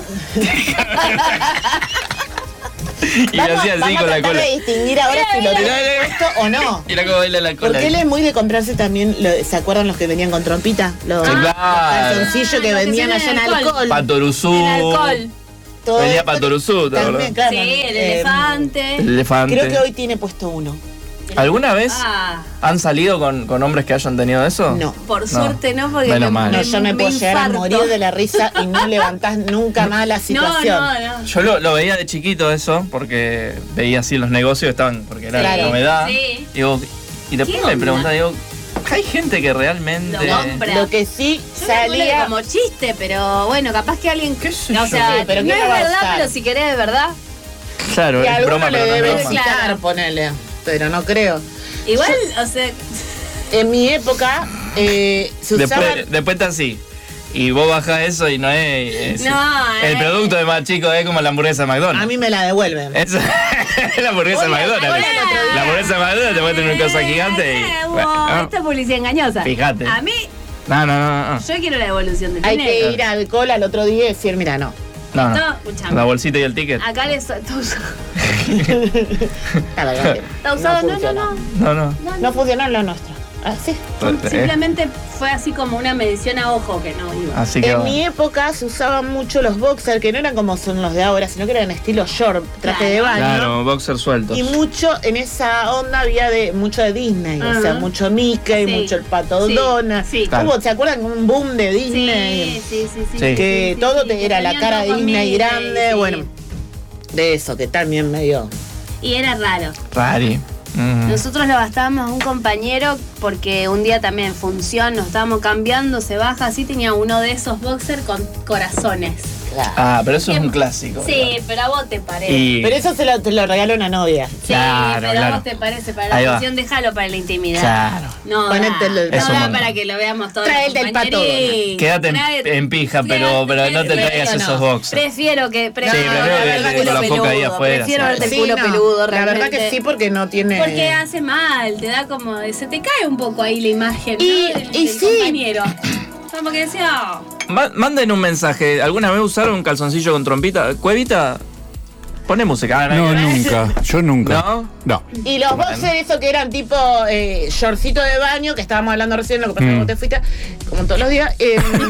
Y me hacía así
vamos
con
a
la
tratar
cola.
de distinguir ahora si lo
mira.
tiene puesto o no.
Mira cómo baila la cola.
Porque él es muy de comprarse también, ¿se acuerdan los que venían con trompita? Los,
Sí,
los
claro.
calzoncillos que
Los que
vendían allá
tienen
en
alcohol.
alcohol.
Patoruzú.
El alcohol.
Todo
Venía
esto
Patoruzú, ¿te
también,
acordás?
claro.
Sí, el elefante.
El elefante.
Creo que hoy tiene puesto uno.
¿Alguna vez
Ah,
han salido con hombres que hayan tenido eso?
No.
por suerte no, porque
Menos mal.
No, yo me puedo llegar a
infarto.
morir de la risa y no levantás nunca más la situación.
No.
Yo lo veía de chiquito eso, porque veía así los negocios estaban, porque era
Claro.
novedad.
Sí.
Digo, y después
¿Qué
me
onda?
preguntaba, digo, hay gente que realmente.
Lo compra.
Lo que sí
Yo me acuerdo que
salía.
como chiste, pero bueno, capaz que alguien.
¿Qué sé
o
yo?
sea,
Sí, pero
no
¿qué
es
le va a
verdad,
gustar?
pero si querés de verdad.
Claro,
Y a
es
alguno
broma,
le
pero no
debe
es broma.
Claro.
citar, ponele. Pero no creo.
Igual, o sea,
En mi época se usaban.
Después está así. Y vos bajás eso y no es.
No,
el producto de más chico es como la hamburguesa de McDonald's.
A mí me la devuelven.
Es la hamburguesa de
Oye,
McDonald's.
ahora el otro día-
La hamburguesa de McDonald's te meten una cosa gigante y. bueno,
esta es publicidad engañosa.
Fíjate.
A mí,
no.
yo quiero la devolución del
Hay
dinero.
que ir al call al otro día y decir, mira, no.
No.
No, escuchame.
La bolsita y el ticket.
Acá les está usado.
La verdad que
Está usado,
funcionó.
No.
No funcionó lo nuestro. Así.
Simplemente fue así como una medición a ojo que no iba.
Así que.
En
bueno.
mi época se usaban mucho los boxers, que no eran como son los de ahora, sino que eran estilo short, traje de baño.
Claro, boxer sueltos.
Y mucho en esa onda había mucho de Disney, o sea,
Ajá.
mucho Mickey,
Sí.
mucho el Pato
Sí,
Donald.
sí.
Claro.
¿Se acuerdan? Un boom de Disney.
Sí.
Sí.
Que
Sí,
todo
sí,
te- era la
tenían
cara de
todo con
Disney
Mickey,
grande,
sí.
bueno, de eso, que también medio.
Y era raro.
Rari. Mm.
Nosotros lo gastábamos a un compañero porque un día también función, nos estábamos cambiando, se baja así, tenía uno de esos boxers con corazones.
Claro.
Ah, pero eso es un clásico.
Sí, pero a vos te parece.
Y.
Pero eso te lo regaló una novia.
Sí,
Claro,
pero a
claro.
vos te parece para
Ahí
la
va.
función, déjalo para la intimidad.
Claro.
No,
Ponételo el
da,
Eso
no da
manda.
para que lo veamos todos.
Trae el del Pato Donald.
Quédate en pija, pero no te traigas
no.
esos boxers.
Prefiero que.
prefiero
la
que
verdad
con la foca ahí
peludo.
afuera,
Prefiero
sí.
verte el
Sí,
culo
no,
peludo,
la verdad
realmente.
que sí, porque no tiene.
Porque hace mal, te da como. Se te cae un poco ahí la imagen,
Y-
¿no? Del
y sí.
compañero. Como que decía.
Manden un mensaje. ¿Alguna vez usaron un calzoncillo con trompita? Cuevita, pone música. Ah,
No, nunca. Yo nunca.
¿No?
No.
Y los boxers, esos que eran tipo shortcito de baño, que estábamos hablando recién, lo que pasa es que vos te fuiste, como todos los días.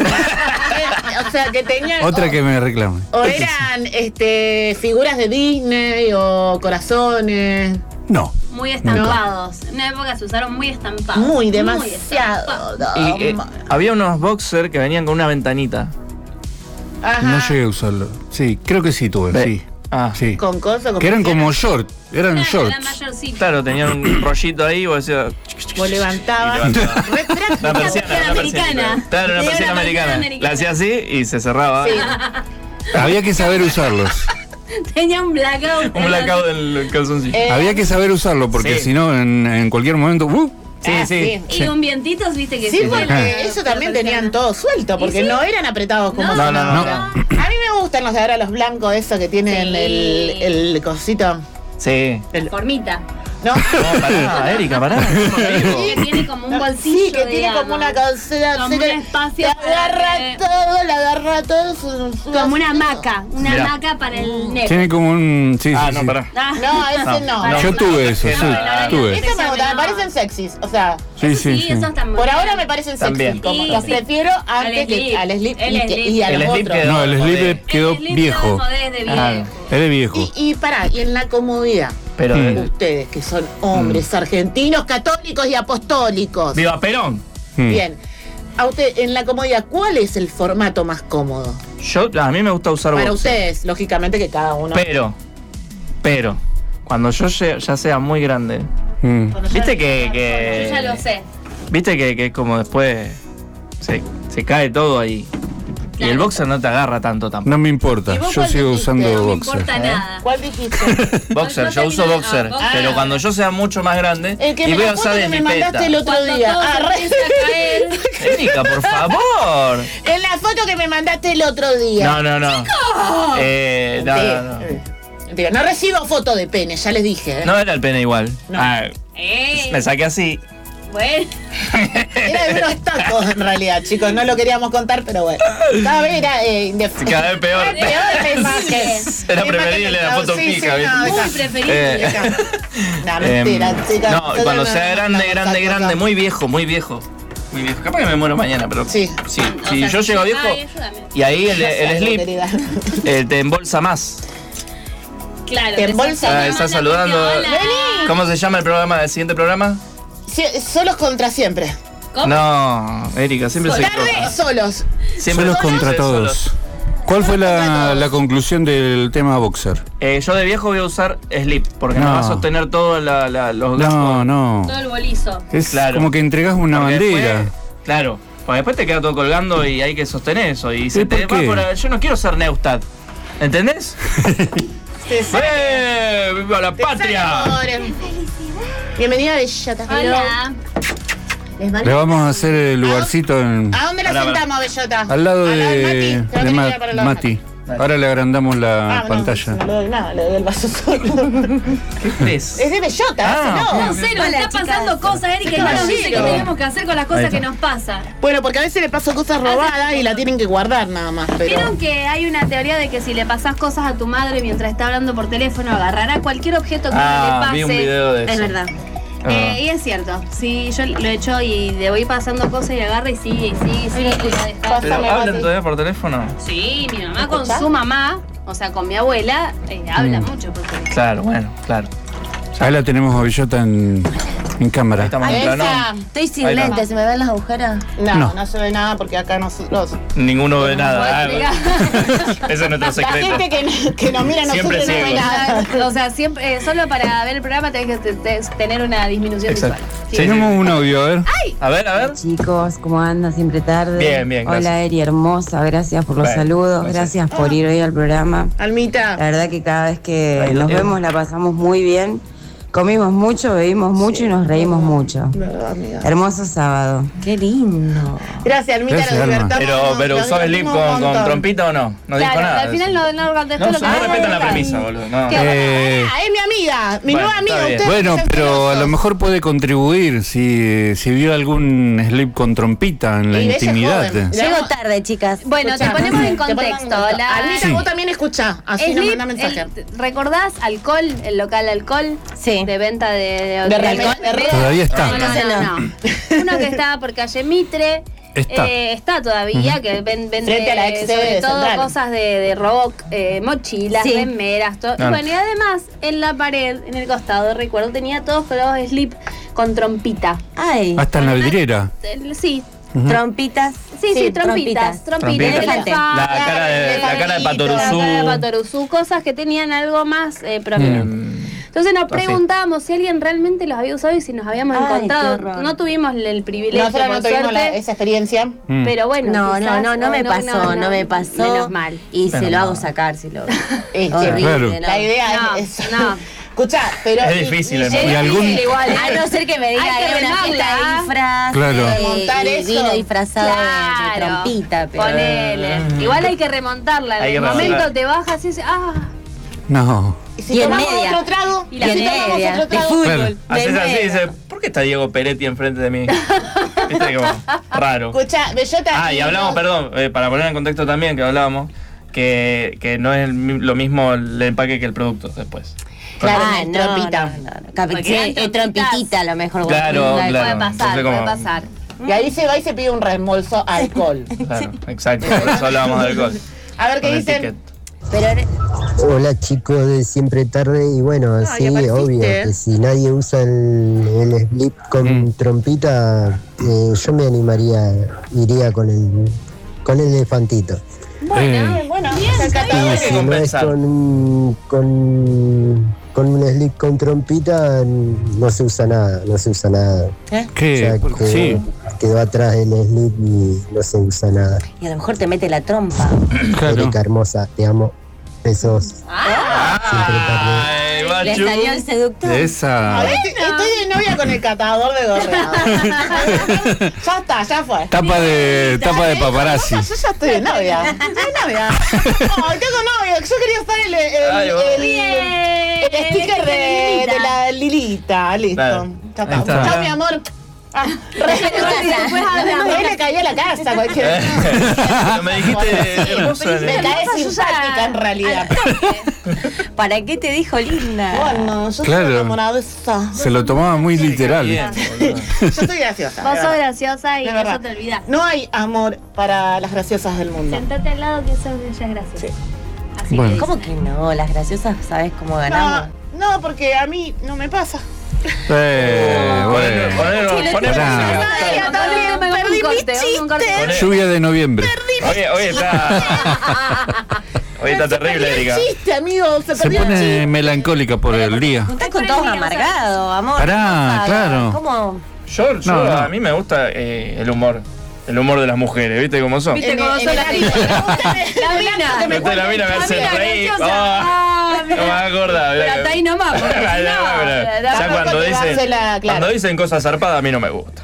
O sea, que tenían.
Otra que me reclame.
O eran figuras de Disney o corazones.
No.
Muy estampados. En una época se usaron muy estampados.
Muy
estampados.
demasiado.
Y había unos boxers que venían con una ventanita.
Ajá.
No llegué a usarlo. Sí, creo que sí tuve,
Ve-
sí.
Ah,
Sí.
Con cosas, con
Que eran
persianas.
como short. Eran
Era
shorts.
mayorcito.
claro, tenían un rollito ahí y vos decías.
Vos levantabas.
Y levantaba.
Re práctica.
Una persiana,
persiana
una persiana.
americana.
Claro, una
Sí,
persiana
una persiana
americana.
americana.
La hacía así y se cerraba.
Sí.
Había que saber usarlos.
Tenía un blackout.
Un blackout del calzoncillo.
Había que saber usarlo porque
Sí.
si no, en cualquier momento.
Sí,
Ah,
sí.
Y un vientitos, viste que
Sí,
se
porque
llena.
eso también tenían todo suelto, porque no eran apretados como
No,
son
no,
ahora. A mí me gustan los de ahora, los blancos, esos que tienen
Sí.
el cosito.
Sí.
Formita.
¿No?
No, pará, Erika, pará.
Que tiene como un bolsillo.
Sí, que tiene como una calceta.
Como un espacio
Le agarra todo, le agarra todo.
Como una hamaca. Una
Mirá.
hamaca para el neck.
Tiene como un. Sí,
Ah,
sí,
no,
sí.
pará.
No, ese no.
No.
Yo tuve eso, sí, tuve.
Eso me gusta, me parecen sexys. O sea,
Sí, sí, sí.
Esos están muy
por
bien.
ahora me parecen sexys.
También.
Como
Sí,
los
sí.
prefiero antes que al slip y a
El
los
slip
otros.
quedó-
No, el
Modé.
slip quedó
El slip
viejo.
modé de
Claro.
viejo.
Es de viejo.
Y pará, y en la comodidad.
Pero.
Ustedes que son hombres argentinos, católicos y apostólicos.
¡Viva Perón!
Mm.
Bien. a usted, en la comodidad, ¿cuál es el formato más cómodo?
A mí me gusta usar
Para
boxer.
ustedes, lógicamente que cada uno.
Pero, cuando yo ya sea muy grande, viste que
Yo ya lo sé.
viste que es como después se cae todo ahí. Y el boxer no te agarra tanto tampoco.
No me importa,
¿Y vos
yo
cuál
sigo
dijiste?
usando
No me
boxer.
importa nada.
¿Cuál dijiste?
Boxer,
No,
yo
no
uso
termina-
boxer.
ah,
Pero cuando yo sea mucho más grande
El que
y
me
voy a
la foto
usar
que
de
me
mi
mandaste el otro
Cuando
día.
todo se empieza a caer.
Erika, por favor.
En la foto que me mandaste el otro día.
No. No.
Mentira, no recibo foto de pene, ya les dije.
No era el pene igual.
No.
Me saqué así.
Bueno,
Era de unos tacos en realidad, chicos. No lo queríamos contar, pero bueno. Cada vez era
Cada vez peor.
Peor la imagen.
Era
La imagen
preferible la foto
sí,
fija,
sí,
¿viste?
no,
muy
esa-
preferible.
No, mentira, chicas.
No, cuando
Nosotros
sea
no-
grande,
no,
grande,
no,
grande,
no.
muy viejo. Muy viejo. Capaz que me muero mañana, pero.
Sí.
Si
O sea,
yo llego viejo.
ay, ayúdame.
Y ahí el
Algo,
slip
querida.
te embolsa más.
Claro.
Te embolsa.
Está saludando. ¿Cómo se llama el programa del siguiente programa?
Sí, solos contra siempre.
¿Cómo?
No, Erika, siempre se
Tarde
equivoca.
solos.
Siempre
Solos
solos.
contra todos. ¿Cuál fue la conclusión del tema boxer?
Yo de viejo voy a usar slip, porque me
No.
va a sostener todos los
No,
gastos.
no.
Todo el bolizo.
Es
Claro.
como que entregás una
Porque
bandera.
después- claro, porque después te queda todo colgando y hay que sostener eso. Y se
¿por
te va
qué?
por ahí. Yo no quiero ser Neustadt. ¿Entendés?
Te sale-
¡Viva la
te sale
patria!
por- Bienvenida, Bellota.
Hola.
Le vamos a hacer el lugarcito
¿A dónde la
Pará,
sentamos, Bellota?
al lado
del
de,
Mati. Te lo tenés que ir para el lado de
Mati. Ahora le agrandamos la
no,
pantalla.
No le doy nada, le doy el vaso solo.
¿Qué es?
Es de Bellota,
Ah,
no.
No sé, nos
Hola,
está
chicas.
pasando cosas, Erika, y yo no sé qué
Caballero.
tenemos que hacer con las
Ahí
cosas
está.
que nos pasan.
Bueno, porque a veces le paso cosas robadas y la tienen que guardar nada más, pero...
¿Vieron que hay una teoría de que si le pasás cosas a tu madre mientras está hablando por teléfono, agarrará cualquier objeto que uno le pase?
vi un video de eso.
Es verdad.
Ah.
Y es cierto, sí, yo lo he hecho y le voy pasando cosas y agarra y sigue, y la deja.
¿Pero
Pásame,
hablan
Mati.
todavía por teléfono?
Sí, mi mamá con
¿Escuchás?
su mamá, o sea, con mi abuela, habla mucho por teléfono.
Claro, bueno, claro.
Ahí la tenemos a Bellota en cámara.
Ahí estamos en plano.
Esa...
Estoy sin
Ahí está.
lentes, ¿se me ven las agujeras?
No,
No.
no se ve nada porque acá nosotros...
Ninguno ve
puedo
nada.
explicar.
Ese es nuestro
La
secreto.
gente que nos mira a
Siempre
nosotros no ve
ciegos.
nada.
O sea, siempre, solo para ver el programa tenés que tener una disminución
Exacto.
visual.
Sí,
Tenemos un audio, a ver.
A ver.
Chicos, ¿cómo andan? Siempre tarde.
Bien, bien, gracias.
Hola, Eri, hermosa. Gracias por los
Bueno,
saludos.
gracias.
Gracias por ir hoy al programa. La
Almita,
verdad que cada vez que
Ahí la
nos
tengo.
vemos la pasamos muy bien. Comimos mucho, bebimos mucho y nos reímos mucho.
amiga.
Hermoso sábado.
Qué lindo.
Gracias, Almita,
Gracias,
nos
Alma.
divertimos.
Pero
nos
usó slip
divertimos un
con
montón.
trompita o no? No dijo
Claro,
nada.
al final no contestó
No,
lo que
no
era
respetan la
verdad.
premisa, boludo. No.
¿Qué?
Ah, es mi amiga, mi
Bueno,
nueva amiga.
está bien.
Ustedes
Bueno,
sean
pero a
celosos.
lo mejor puede contribuir si vio algún slip con trompita en la
Y ella es
intimidad.
joven.
Llego tarde, chicas.
Bueno,
Escuchá,
te ponemos en
te ponemos
contexto.
contexto. Almita,
Sí.
vos también escuchá, así nos
Slip,
manda mensaje.
¿recordás Alcohol, el local Alcohol?
Sí.
De venta de
remera.
Todavía está.
No. Uno que estaba por calle Mitre.
Está.
Está todavía, que vende
Frente a la ex
sobre
de
todo
Central.
cosas de rock, mochilas,
Sí.
remeras, todo.
Ah.
Y bueno, y además en la pared, en el costado, recuerdo, tenía todos colgados slip con trompita.
Ay,
Hasta en la vidriera.
Sí,
trompitas.
sí, trompitas.
Trompita.
Elefante.
La cara de Patoruzú.
La cara de Patoruzú, cosas que tenían algo más propio. Entonces nos
Así.
preguntamos si alguien realmente los había usado y si nos habíamos
Ay,
encontrado.
qué horror.
No tuvimos el privilegio,
Nosotros
por
no tuvimos
suerte,
esa experiencia.
Mm.
pero bueno.
No,
quizás,
no me pasó, no me pasó.
Menos mal.
Y se
Menos
lo hago
mal.
sacar, si lo
Es que
horrible,
Claro.
¿no?
la idea
No,
es eso.
no.
Escuchá, pero...
Es difícil,
Es
hermano.
¿Y algún-
difícil igual,
A no ser que me diga
Hay que
que era una fiesta
remarla.
de disfraz.
Claro.
Remontar
y
eso.
vino disfrazado de
Claro.
trompita, pero.
Ponele. Igual hay que remontarla.
Hay
En
que
el momento
remontar.
te bajas y dices,
No.
¿Y si
Y en
tomamos
media.
otro trago?
Y la
si
en
tomamos
media,
otro
de
trago?
fútbol.
Claro.
Haces
de
así y
media.
dices, ¿por qué está Diego Peretti enfrente de mí? Viste como raro.
Escuchá, Bellota...
Y hablamos, perdón, para poner en contexto también que hablábamos, que no es lo mismo el empaque que el producto después.
Claro,
Ah,
en
no,
trompita.
no. Capi-
Porque
sí,
eran trompitas.
trompitita a lo mejor.
Claro,
Puede
claro.
pasar,
Entonces,
puede
como-
pasar.
Y ahí se va y se pide un reembolso alcohol.
Claro, exacto, por eso hablábamos de alcohol.
A ver qué
Con el
dicen.
ticket.
Pero
Hola chicos de Siempre Tarde y bueno,
ya
sí,
apareciste.
obvio que si nadie usa el slip con trompita, yo me iría con el elefantito.
Bueno,
bien,
o sea,
está
cada
Y
uno
hay que
si no es
compensar.
con un slip con trompita, no se usa nada. O
¿Qué?
sea,
Sí,
quedó atrás el slip y no se usa nada.
Y a lo mejor te mete la trompa.
claro.
Erika hermosa, te amo. Besos. Siempre tarde.
Ay,
Le
Bachu.
salió el seductor.
De esa
Estoy de novia con el catador de gorreado. Ya está, ya fue.
tapa de paparazzi.
Yo ya estoy de novia. Estoy de novia. Ay, tengo novia. Yo quería usar
Ay, vos.
el sticker de la Lilita. Listo.
Claro.
Ya
Ahí está.
está. Chao, mi amor. Después hablamos. Ahí le caí a la casa cualquier.
Pero me dijiste hermosa.
Me cae simpática en realidad.
¿Para qué te dijo linda?
Bueno, yo
Claro.
estoy enamorada.
Se lo tomaba muy literal.
Bien, boludo.
Yo estoy graciosa.
Vos
de
sos
verdad.
graciosa y
De
eso
verdad.
te olvidas.
No hay amor para las graciosas del mundo.
Sentate al lado que ella es graciosa.
Sí.
Así
Bueno.
que
¿Cómo que no? Las graciosas, ¿sabes cómo ganamos?
No, porque a mí no me pasa.
Bueno.
Poner
Pará.
Perdí mi chiste.
Lluvia de noviembre.
Hoy está terrible, Erika.
Chiste, amigo. Se
Se
perdió el
pone
chiste.
melancólica por el día.
Estás con todos amargados, amor.
Pará, claro.
¿Cómo?
Yo
No.
a mí me gusta el humor de las mujeres, ¿viste cómo son?
¿Viste cómo
En
son
el
las
acto.
minas?
La
mina.
Usted la mina me hace
mina
reír.
graciosa.
Ah,
mira.
no me acordaba.
Pero hasta ahí nomás, porque si no,
Ya
tampoco
cuando
te va a hacer
dicen,
la- claro.
cuando dicen cosas zarpadas a mí no me gusta.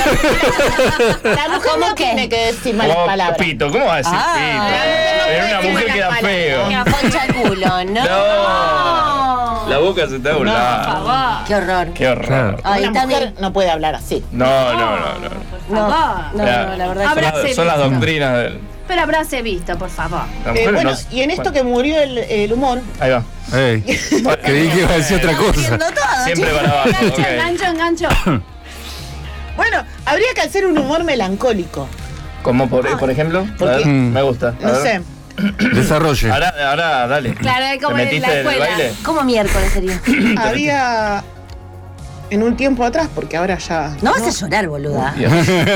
La mujer
¿Cómo
no
qué?
tiene que decir malas
Como
palabras.
Pito, ¿cómo va a decir
Ah.
pito? En una
decir
mujer
malas
queda
palabras.
feo.
Que afoncha el culo, ¿no?
No. La boca se está
Por
burlando.
favor.
Qué horror.
Qué horror.
Claro.
Ay,
Una mujer
también.
no puede hablar así.
No.
No,
favor.
no, la verdad
Habrá-
que
Son las doctrinas del.
Pero habráse visto, por favor.
Las mujeres
Bueno,
no-
y en esto
bueno,
que murió el humor,
Ahí va.
Ey, creí que iba a decir otra cosa.
entiendo todo,
Siempre
chicos.
para abajo.
Engancho,
ok.
engancho, engancho.
bueno, habría que hacer un humor melancólico.
Como por ejemplo.
¿Por
A ver,
qué?
me gusta. A
No
ver.
sé.
Desarrolle.
Ahora, dale.
Claro, es como
¿Te
en
metiste
la
en el
escuela.
baile?
¿Cómo miércoles sería?
Había en un tiempo atrás, porque ahora ya.
No vas a llorar, boluda.
Dios.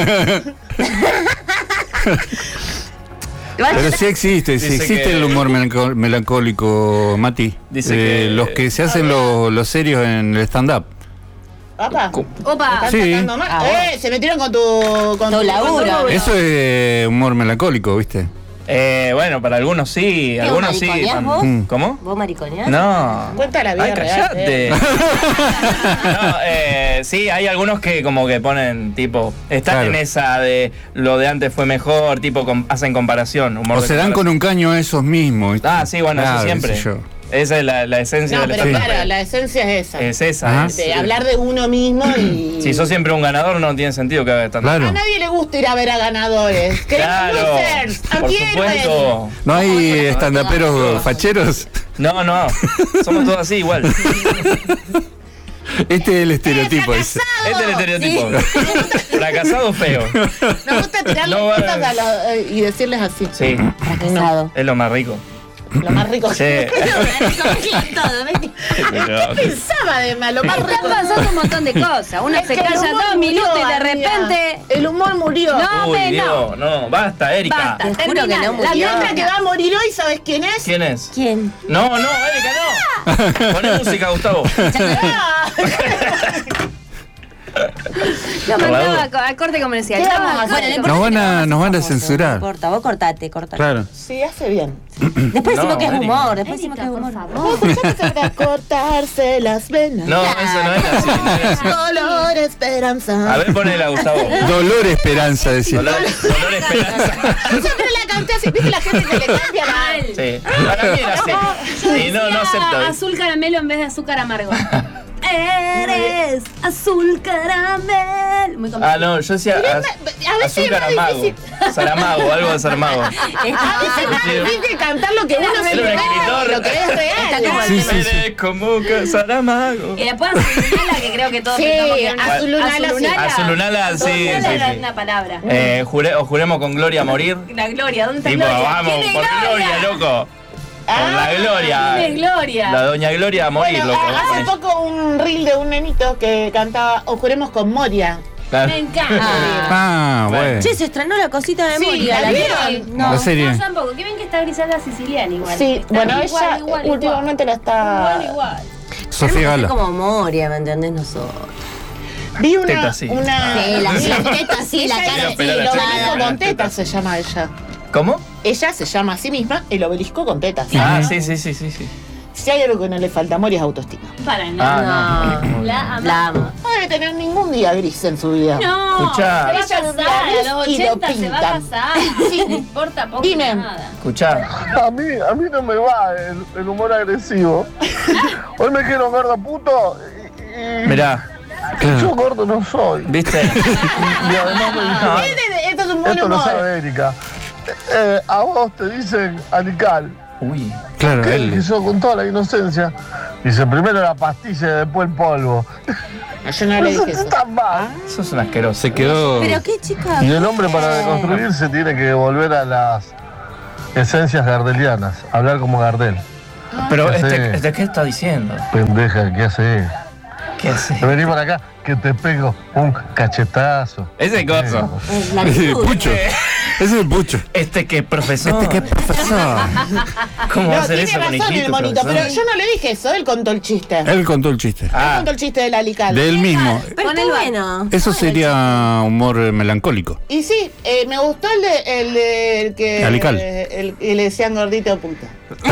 Pero sí existe
Dice que-
el humor melancólico, Mati.
Dice que-
los que se hacen los serios en el stand-up.
Papá.
Opa.
¿Están
Sí.
sacando mal?
Ah, bueno.
Se metieron con tu. Con
Tu laburo.
Eso es humor melancólico, ¿viste?
Bueno, para algunos sí,
¿Qué,
algunos sí.
mariconeás vos?
¿Cómo?
¿Vos mariconeás?
No.
Cuenta la vida
Ay,
real.
callate. No, sí, hay algunos que como que ponen tipo, están
Claro.
en esa de lo de antes fue mejor, tipo hacen comparación, humor
O
de
se dan con
comparación.
un caño a esos mismos. ¿viste?
Ah, sí, bueno,
Claro,
eso siempre.
qué sé yo.
Esa es la esencia
No,
del
pero
stand-up.
claro, la esencia es esa.
Es esa.
Ajá.
es-
De hablar de uno mismo y.
Si sos siempre un ganador, no tiene sentido que hagas stand-up.
Claro.
A nadie le gusta ir a ver a ganadores. Queremos
Claro,
losers.
por
Antihéroes.
supuesto.
¿No hay estandaperos facheros?
No, somos todos así igual.
Este es el estereotipo. Ese.
Este es el estereotipo. Fracasado feo.
Nos gusta tirarle
No,
cosas a y decirles así.
Sí,
Fracasado.
es lo más rico.
Lo más rico.
Sí.
Todo, ¿ves?
Pensaba de malo, más
Están
rico.
pasando un montón de cosas. Uno
Es
se
que el
calla
humor
2 minutos y de
murió,
repente.
amiga. El humor murió.
No,
Uy,
no.
Dios, no, basta, Erika.
Basta,
Te juro que
termina.
no
La
murió.
La otra que
termina.
va a morir hoy, ¿sabes quién es?
¿Quién es?
¿Quién?
No, Erika, no. Poné música, Gustavo.
Lo
Por la
mandaba
duda.
a corte comercial.
¿Qué
Chao,
vamos a hacer?
corte
Bueno,
comercial.
Nos van a
No
censurar.
importa, vos cortate.
Claro.
Sí, hace bien.
Después decimos
No,
que es
Erika.
humor, después decimos que es
Erika, por
humor.
favor.
Para cortarse las venas.
No, eso no es así. No es así.
Dolor, esperanza.
A ver, ponela, Gustavo.
Dolor Esperanza, decía.
Dolor Esperanza.
Siempre la canté así, ¿viste la gente que le cambia la...
Sí. Para mí era así. Y no acepto.
Azul caramelo en vez de azúcar amargo. Eres azul caramelo. Muy complicado.
Ah, no, yo decía
a veces
azúcar
es más
amago.
difícil.
Saramago, algo de Saramago.
A veces es más difícil cantar lo que uno se
Era un
inventa
escritor.
que lo que es
Está como
real.
el
Sí, sí, sí.
Eres como que Saramago.
Y después Azulunala, que creo que todos
Sí,
pensamos que era
Azulunala, sí.
Azulunala, sí,
Azulunala
sí,
era
sí.
una palabra.
O juremos con gloria a morir.
La gloria, ¿dónde está
Tipo,
Gloria?
vamos,
¿Quién es
por gloria, loco. Con la Gloria.
¿Quién es Gloria?
La doña Gloria a morir,
Bueno,
loco.
hace poco un reel de un nenito que cantaba O juremos con Moria.
Claro.
Me encanta.
Ah, bueno.
Che, se estrenó la cosita de
Sí,
Moria.
¿la
¿La
vieron?
vieron?
La serie.
No, tampoco. Qué bien que está Griselda Siciliana igual.
Sí,
Está
bueno,
igual,
ella
igual,
últimamente la está...
Igual.
Sofía
Tenemos que
Gala.
ser como Moria, ¿me entendés? Nosotros.
Vi una...
Teta, sí.
Sí, las tetas, sí, la
Ella
cara
es
pero
el
la
obelisco
chica-
con tetas se llama ella.
¿Cómo?
Ella se llama a sí misma el obelisco con tetas.
Ah, sí.
Si hay algo que no le falta a Moria es autoestima.
Para nada.
Ah, no.
La amo.
La amo.
No debe tener ningún día gris en su vida.
No,
Escuchá.
se va a casar, a los
Y lo
80 se va a
pintan.
casar.
Sí.
No importa poco
Dime.
nada.
Escuchá.
A mí no me va el humor agresivo. Hoy me quiero gordo puto y
Mirá,
yo gordo no soy.
¿viste?
Y además me dicen,
Esto es un buen
esto lo
humor.
sabe Erika. A vos te dicen anical.
Uy.
Claro,
Que
él.
yo con toda la inocencia. Dice primero la pastilla y después el polvo.
Yo no le
Eso
dije eso.
está mal.
Eso es un asqueroso.
Se quedó.
Pero qué chica.
Y el hombre para deconstruirse tiene que volver a las esencias gardelianas. Hablar como Gardel.
Pero
Sí.
¿qué está diciendo?
Pendeja, ¿qué haces?
¿Qué hace?
Vení para acá, que te pego un cachetazo.
Ese coso.
La actitud.
Pucho. Ese es el Pucho.
¿Qué profesor?
¿Qué profesor?
¿Cómo va a
No,
hacer
tiene
eso con
razón el
hijito,
monito,
profesor?
pero yo no le dije eso, él contó el chiste. Él
Él contó el chiste.
contó el chiste del alical.
De él mismo.
Pero
Con
está
el
bueno.
Eso sería humor melancólico.
Y sí, me gustó el que
Alical.
el le decían gordito puta.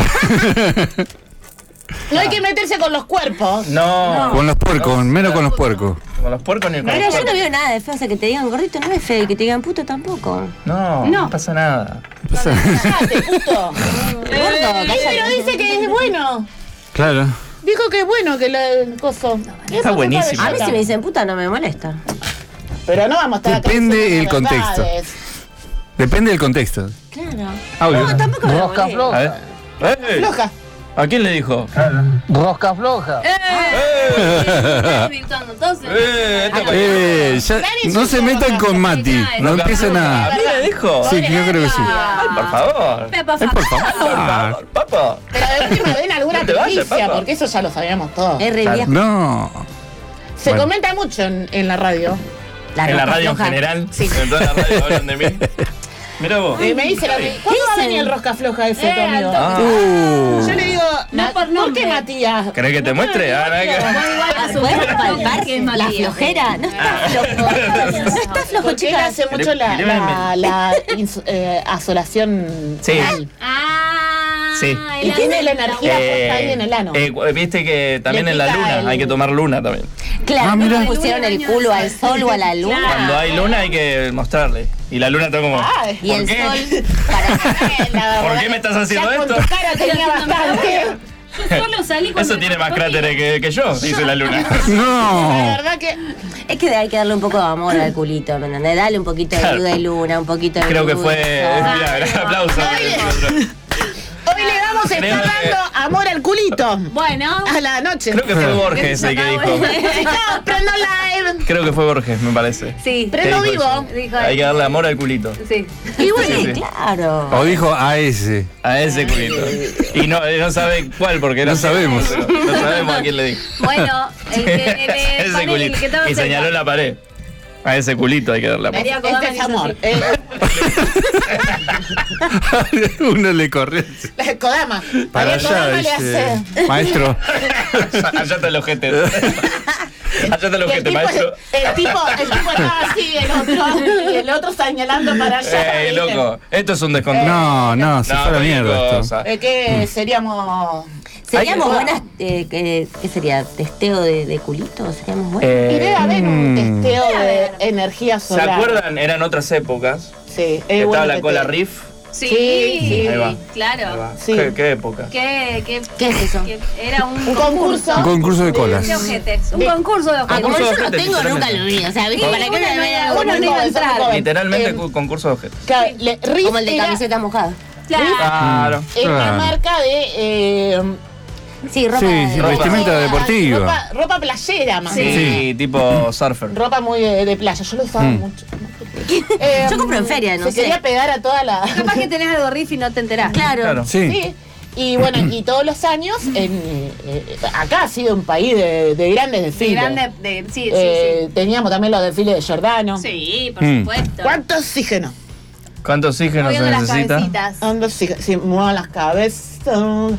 No hay que meterse con los cuerpos.
No.
Con los puercos, menos con los puercos.
Con los puercos ni con
Pero
los
yo no
puercos.
veo nada de feo. O sea, que te digan gordito no es feo y que te digan puto tampoco.
No pasa nada.
Cállate, puto.
Gordo,
Pero dice que es bueno.
Claro.
Dijo que es bueno que el coso.
Está buenísimo.
A mí si me dicen puta no me molesta.
Pero no vamos a estar acá
Depende
diciendo
el contexto.
verdades.
Depende del contexto.
Claro.
Audio.
No, tampoco me
Rosca
molesta.
A ver.
floja.
¡Ey!
Floja.
¿A quién le dijo?
Rosca floja.
Estás desvirtuando entonces.
Ya, no se metan con Mati. No empiecen
¿A
a.
mí le dijo?
Sí, yo creo que sí.
Ay, por favor.
Pepa,
Ay, por favor.
Por favor, papá.
Pero de última den alguna
No te vayas,
noticia,
papá.
porque eso ya lo sabíamos todos.
Es re
Claro.
viejo.
No.
Se
Bueno.
comenta mucho en la radio.
En la
ropa
radio en
floja.
general. En toda la radio hablan de mí. Mirá vos.
Me dice la ¿cuándo va a venir el rosca floja ese tu amigo?
Ah,
Yo le digo,
No por
¿por
nombre.
qué Matías?
¿Querés que te muestre? Ah, nada que-
¿Puedes palpar la flojera? No está flojo. No está flojo,
Porque él
chicas.
hace mucho la asolación
Sí.
anal.
Ah,
Sí.
Y tiene la energía puesta ahí en el ano.
Viste que también
Le
en la
pica
luna
el-
hay que tomar luna también.
Claro,
Ah,
¿no
mira.
le pusieron el culo al sol o a la luna?
Cuando hay luna hay que mostrarle. Y la luna está como.
Ay,
Y
¿por
el
qué?
sol para...
¿Por qué me estás haciendo
ya
esto?
Con tu cara tenía bastante.
Yo solo salí con
Eso tiene más cráteres que yo, dice la luna.
La
No.
verdad que
Es que hay que darle un poco de amor al culito, ¿me entendés? Dale un poquito de
Claro.
luz de luna, un poquito de
Creo que
luz.
fue. Mira, aplauso.
hoy le vamos a
Creo
estar
que-
dando amor al culito.
Bueno.
A la noche.
Creo que fue Borges el que dijo.
Chao, prendo live.
Creo que fue Borges, me parece.
Sí.
Prendo
¿Qué dijo
vivo.
eso?
Dijo
Hay que darle amor al culito.
Sí.
Y bueno,
Sí, sí.
claro.
O dijo a ese.
A ese culito. Y no sabe cuál, porque
No sabemos.
No sabemos a quién le dijo.
Bueno, el que
Ese
el
culito.
que estaba
Y señaló
cerca.
la pared. A ese culito hay que darle amor.
María
Este
Kodama
es
hizo
amor.
así.
Uno le corrió.
Kodama.
Para
María
allá,
Kodama le
dice.
hace.
Maestro.
Allá está el ojete. Allá está el
Y el
ojete,
tipo,
maestro.
el tipo estaba así, el otro señalando para allá.
Ey,
¿viste?
loco. Esto es un descontrol.
No, se fue a la
cualquier
mierda esto.
cosa.
Que seríamos.
¿Seríamos
Ay,
buenas, ¿qué sería? ¿Testeo de culito? ¿Seríamos buenas?
Y debe haber un
Mm.
testeo de energía
¿Se
solar.
acuerdan? Eran otras épocas.
Sí,
Que
es bueno
estaba la
que
cola
te-
riff.
Sí,
Sí,
ahí va.
claro.
Sí.
¿Qué época?
¿Qué
es eso?
Era un
concurso.
Un concurso de colas.
de ojetes. Un concurso de
Ah,
ojetes.
como
concurso
yo
de
no tengo,
ojetes,
nunca lo vi. O sea, ¿viste?
Sí,
¿Para qué me
uno
vea?
no- uno no iba a entrar.
Literalmente concurso de objetos.
Claro, Riff
Como el de
era
camiseta mojada.
Claro.
Claro.
una
Claro.
marca de
Sí, ropa.
Sí,
de-
vestimenta deportiva.
ropa playera más bien.
Sí, tipo surfer.
Ropa muy de playa, yo lo usaba mucho.
Yo compro en feria, no
se
sé.
quería pegar a toda la.
Capaz que tenés algo riff y no te enterás.
Claro.
Claro.
Sí.
Sí, Y bueno, y todos los años, acá ha sido un país de grandes desfiles.
Sí.
Teníamos también los desfiles de Giordano.
Sí, por supuesto.
¿Cuánto oxígeno?
¿Cuánto oxígeno se
Moviendo las
necesita?
cabecitas.
¿Cuánto oxígeno? Sí, muevan las cabezas.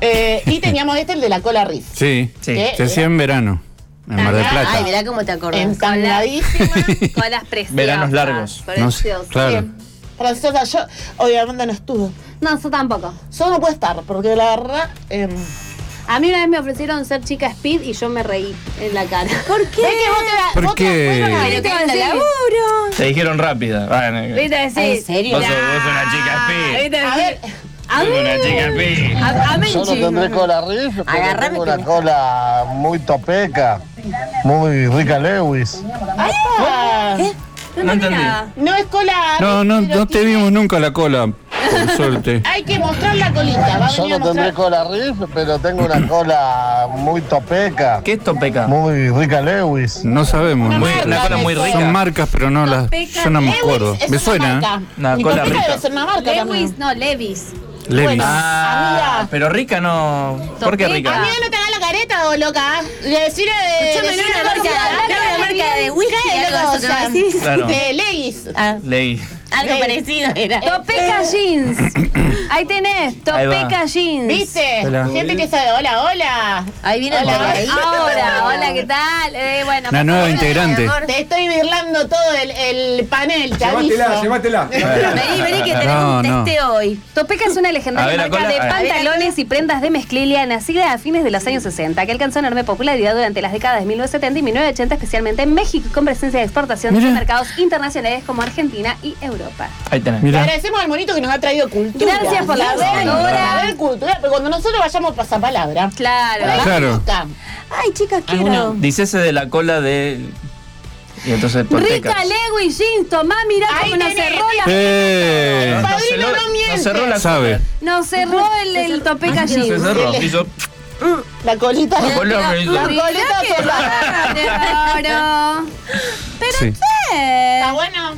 Y teníamos el de la cola Riff.
Sí,
¿Qué?
se hacía en verano, en Mar del Plata.
Ay, mirá cómo te acordás.
Entabladísima.
Con las preciosas.
Veranos largos.
No sé,
Preciosas.
claro.
Preciosa, yo obviamente no estuve.
No, yo tampoco.
Yo no puedo estar, porque la verdad.
A mí una vez me ofrecieron ser chica Speed y yo me reí en la cara. ¿Por qué?
¿Por qué?
Pero qué onda, laburo.
Te dijeron rápida. Bueno,
¿Viste? Sí.
¿En serio?
vos sos una chica speed.
¿Viste?
A ver,
Sos una chica speed.
A
Yo no
Menchi.
tendré cola Riff, pero
Agarrame
tengo una
que me-
cola muy topeca, muy rica Lewis.
¿Qué?
No entendí.
no es cola.
No, no,
pero
no te
tiene-
vimos nunca la cola, por suerte.
Hay que mostrar la colita. Va a
Yo
venir a
no tendré
mostrar.
cola Riff, pero tengo una cola muy topeca,
¿Qué es topeca?
muy rica Lewis.
No sabemos.
Una
¿no?
marca
Una cola muy
de
rica.
Son marcas, pero no las. Yo no me
Lewis
acuerdo.
es
Me
una
suena,
marca.
Una
Y
cola
Topeca
rica.
debe ser una marca
Lewis,
también.
no, Levis.
Levis.
Bueno.
Ah,
Amiga.
pero rica no. ¿Por qué
Topeca.
rica?
Amiga, no te hagas la careta o loca. Decirle
Escuchame, no una marca de whisky, algo de eso que me decís.
Claro.
De Leggis.
Leí.
Algo parecido era.
Topeca Jeans. Ahí tenés,
Ahí va.
Topeca Jeans.
¿Viste?
Hola.
Gente que sabe. Hola, hola.
Ahí viene el
Hola.
por ahí.
Ahora, hola, ¿qué tal? Bueno,
Una nueva integrante.
Te estoy birlando todo el panel, te aviso.
Llévatela.
Vení, que tenemos
No,
un
no.
testeo hoy.
Topeca es una
A
legendaria
ver, la
marca
cola,
de
a ver.
pantalones y prendas de mezclilla nacida a fines de los años 60, que alcanzó enorme popularidad durante las décadas de 1970 y 1980, especialmente en México, con presencia de exportación
Mira.
de mercados internacionales como Argentina y Europa.
Ahí tenés.
Le
Mira.
agradecemos al monito que nos ha traído cultura.
Gracias por la cultura.
A ver, cultura, pero cuando nosotros vayamos pasapalabra.
Claro.
Claro.
Ay, chicas,
¿Alguna?
quiero.
Dicese de la cola de. Y entonces topeca.
Rica Lewis Jeans, tomá, mirá
Ahí
cómo nos
tenés.
cerró la...
¡Eh!
Padrino no miente.
No cerró la
Sabe.
Nos cerró el Topeca
Se
Jeans.
cerró. Hizo.
La colita.
La cola me hizo.
La colita
Qué
sola.
bárbaro. Pero
Sí.
Está bueno.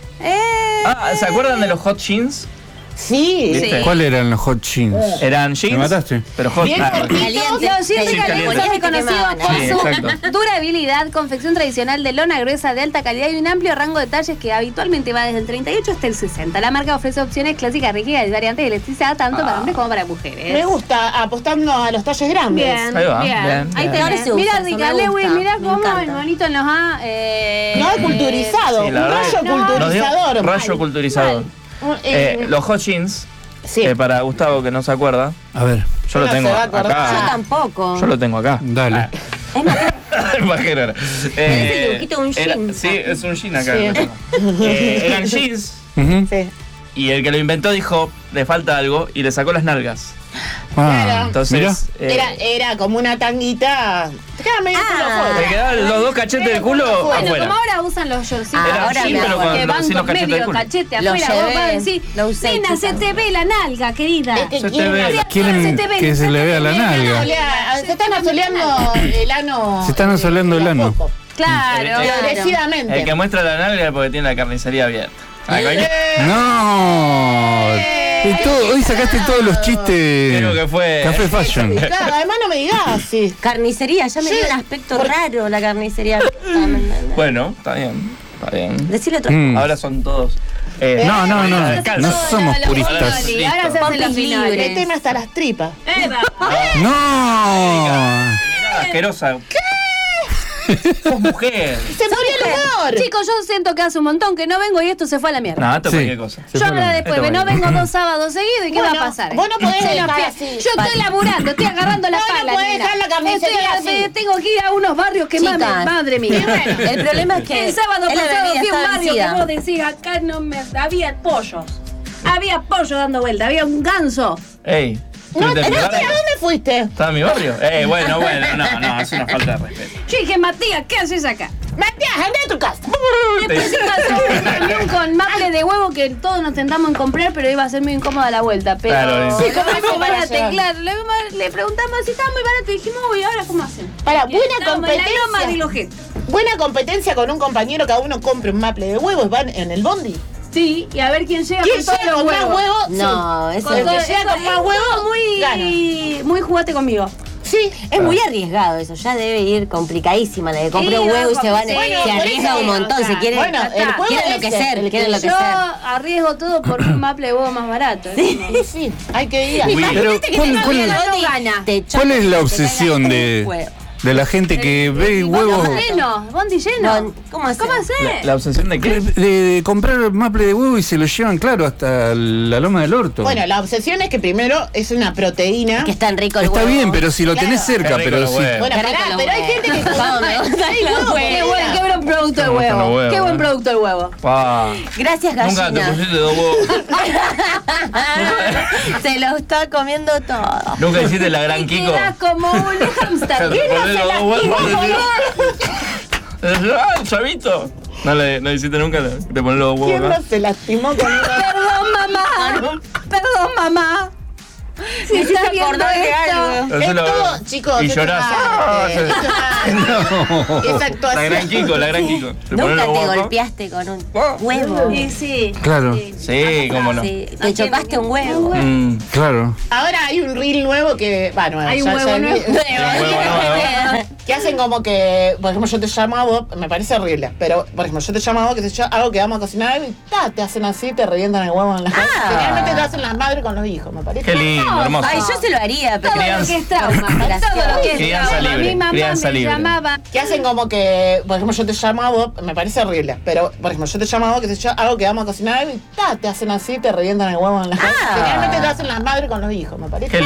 Ah, ¿se acuerdan de los hot jeans?
Sí.
¿Viste?
¿Cuáles eran los hot jeans?
Eran jeans.
¿Me mataste?
pero hot.
Bien
Ah,
cortitos.
Los jeans de
Sí,
Caliente
caliente.
son reconocidos por
Sí,
su
exacto.
durabilidad, confección tradicional de lona gruesa de alta calidad y un amplio rango de talles que habitualmente va desde el 38 hasta el 60. La marca ofrece opciones clásicas, rígidas y variantes de elasticidad tanto para hombres como para mujeres.
Me gusta apostando a los talles grandes.
Bien,
Ahí va,
bien.
bien,
Ahí
bien.
tenés.
Ahora se usa
Mira,
eso,
Rica
me
Lewis,
gusta,
mira
me
cómo
encanta.
el monito nos ha...
No es culturizado,
Sí,
un
la verdad
rayo
que nos dio
culturizador.
rayo culturizador. Los hot jeans,
Sí.
para Gustavo que no se acuerda,
A ver,
yo lo
No
tengo
se va a acordar.
Yo
acá.
tampoco.
Yo lo tengo acá.
dale.
Es más,
Pajero era.
el dibujito de un jean.
Sí, es un jean acá.
Sí.
Eran jeans
Ujú.
Sí.
y el que lo inventó dijo, le falta algo y le sacó las nalgas.
Ah,
Entonces,
mira.
Era como una tanguita. Te queda medio culo
te
afuera.
quedaban los dos cachetes del culo
Bueno,
afuera.
como ahora usan los shortcitos
Era
ahora
jean,
me
pero
acuerdo.
con
que
los,
van
sin los
con
cachetes del
medio
culo.
cachete
Lo
afuera, vos
llevé,
vas a decir,
lo usé,
nena, se
chicas.
te ve la nalga, querida.
Es que
Se te
quieren
ve.
hacer-
Quieren que se le vea la nalga.
Se están asoleando el ano.
Se están asoleando el ano.
poco.
Claro.
Progresivamente.
El que muestra la nalga es porque tiene la carnicería abierta. Ah, cualquier-
¡No! Hoy sacaste todos los chistes.
Creo que fue.
Café Fashion.
Claro, además no me digas así.
Carnicería, ya me
Sí.
dio un aspecto raro la carnicería. ¿Me entendés?
Bueno, está bien. Está bien.
Decirle otra
Mm.
Ahora son todos.
No, no, no.
Descalzos.
No somos
Los
puristas.
finoli, ahora se hacen los
Pompis
finales.
libres.
El tema hasta las tripas.
¡No!
Mirá, asquerosa. Sos mujer.
Se murió el humor.
Chicos, yo siento que hace un montón que no vengo y esto se fue a la mierda.
No, esto es
Sí.
cualquier cosa.
Se
Yo
fue
ahora
la-
después,
Esto
no
bueno.
vengo 2 sábados seguidos y ¿qué
Bueno,
va a pasar?
vos no podés
Se nos
dejar
pie-
así.
Yo estoy laburando, estoy agarrando la
Vos no
pala.
podés
nena.
dejar la carnicería así.
Tengo que ir a unos barrios que
Chicas.
madre mía.
El problema es que
El sábado
es la
pasado
bebida,
fui a un
está
barrio que
vencida.
vos decís, acá no me... Había pollos. Había pollo dando vuelta, había un ganso.
Ey.
No,
¿estuviste en mi
¿a
barrio?
dónde fuiste?
¿Estaba en mi barrio? Bueno, no, es una falta de respeto.
Yo dije, Matías, ¿qué haces acá?
Matías, anda a tu casa.
Después se pasó un camión con maple de huevo que todos nos tentamos en comprar, pero iba a ser muy incómoda la vuelta. Pero
Claro,
sí.
sí, como
¿Cómo
es muy
hacen para
barato,
llevar?
claro. Le preguntamos si estaba muy barato y dijimos, uy, ¿ahora cómo hacen?
Para, buena
Estábamos en la loma de
competencia.
Lojete.
Buena competencia con un compañero, cada uno compre un maple de huevos, van en el bondi.
Sí, y a ver quién llega
¿Quién
con todos
llega
los
con más
huevos.
huevos?
No, eso
Con
El
todo-
que llega con más huevos,
muy jugate conmigo.
Sí.
es muy arriesgado eso, ya debe ir complicadísima la que compra
Sí,
un huevo y
no,
se van,
bueno,
se
por
arriesga
eso,
un montón,
o sea,
se quiere,
bueno, el juego
quiere
ese,
enloquecer,
el
quiere
que
Yo
enloquecer.
arriesgo todo por un maple de huevo más barato.
Sí, hay que ir.
Pero, ¿cuál es la obsesión de la gente que ve huevos?
Bondi lleno.
¿Cómo hacer?
¿Cómo hacer?
¿La obsesión de qué?
De comprar maple de huevo y se lo llevan, claro, hasta la loma del orto.
Bueno, la obsesión es que primero es una proteína.
Que es tan rico el
Está
huevo.
bien, pero si lo
Claro.
tenés cerca,
Qué rico
pero
los
sí.
huevos.
Bueno,
Qué
pará,
rico los
pero hay
huevos.
gente que
Vamos, me gusta
Hay
el
huevos,
Qué buen, qué buen producto el
Me gustan los
huevo.
huevos,
Qué buen
¿eh?
producto el huevo.
Pa.
Gracias,
Nunca te
gallina.
pusiste 2 huevos.
Se lo está comiendo todo.
Nunca hiciste la gran
Y
Kiko.
quedás como un hámster.
Te pones los 2 huevos. ¡Ah, el chavito! No hiciste nunca, te pones los huevos
¿Quién
acá.
no se lastimó con una...
Perdón, mamá. Perdón, mamá. Si
Me hiciste
estás viendo
acordar de
esto.
algo.
Hacelo-
Esto, chicos,
y
esto
llorás.
es
¡Ah!
arte, esto es arte. Esa actuación.
La gran Kiko, la gran Kiko. Te pones
Nunca
los
te
huevos acá.
golpeaste con un huevo.
Sí, sí.
Claro,
Sí, cómo no.
Sí, te chocaste un huevo.
claro.
Ahora hay un reel nuevo que... Va, nuevo.
Hay un
ya-
huevo
ya
nuevo.
vi- Que hacen como que, por ejemplo, yo te llamo a vos, me parece horrible, pero por ejemplo, yo te llamo a vos, que sé yo, algo que vamos a cocinar algo y te hacen así, te revientan el huevo en la cabeza. Generalmente te hacen las madres con los hijos, me parece.
Qué lindo, hermoso.
Ay, yo se lo haría, pero
Todo lo que es trauma.
Gracias.
Todo lo que es
Crianza
trauma.
libre,
Mi mamá
crianza
me
libre.
llamaba.
Que hacen como que, por ejemplo, yo te llamo a vos, me parece horrible, pero por ejemplo, yo te llamo a vos, que sé yo, algo que vamos a cocinar algo y te hacen así, te revientan el huevo en la cabeza. Generalmente te hacen las madres con los hijos, me parece.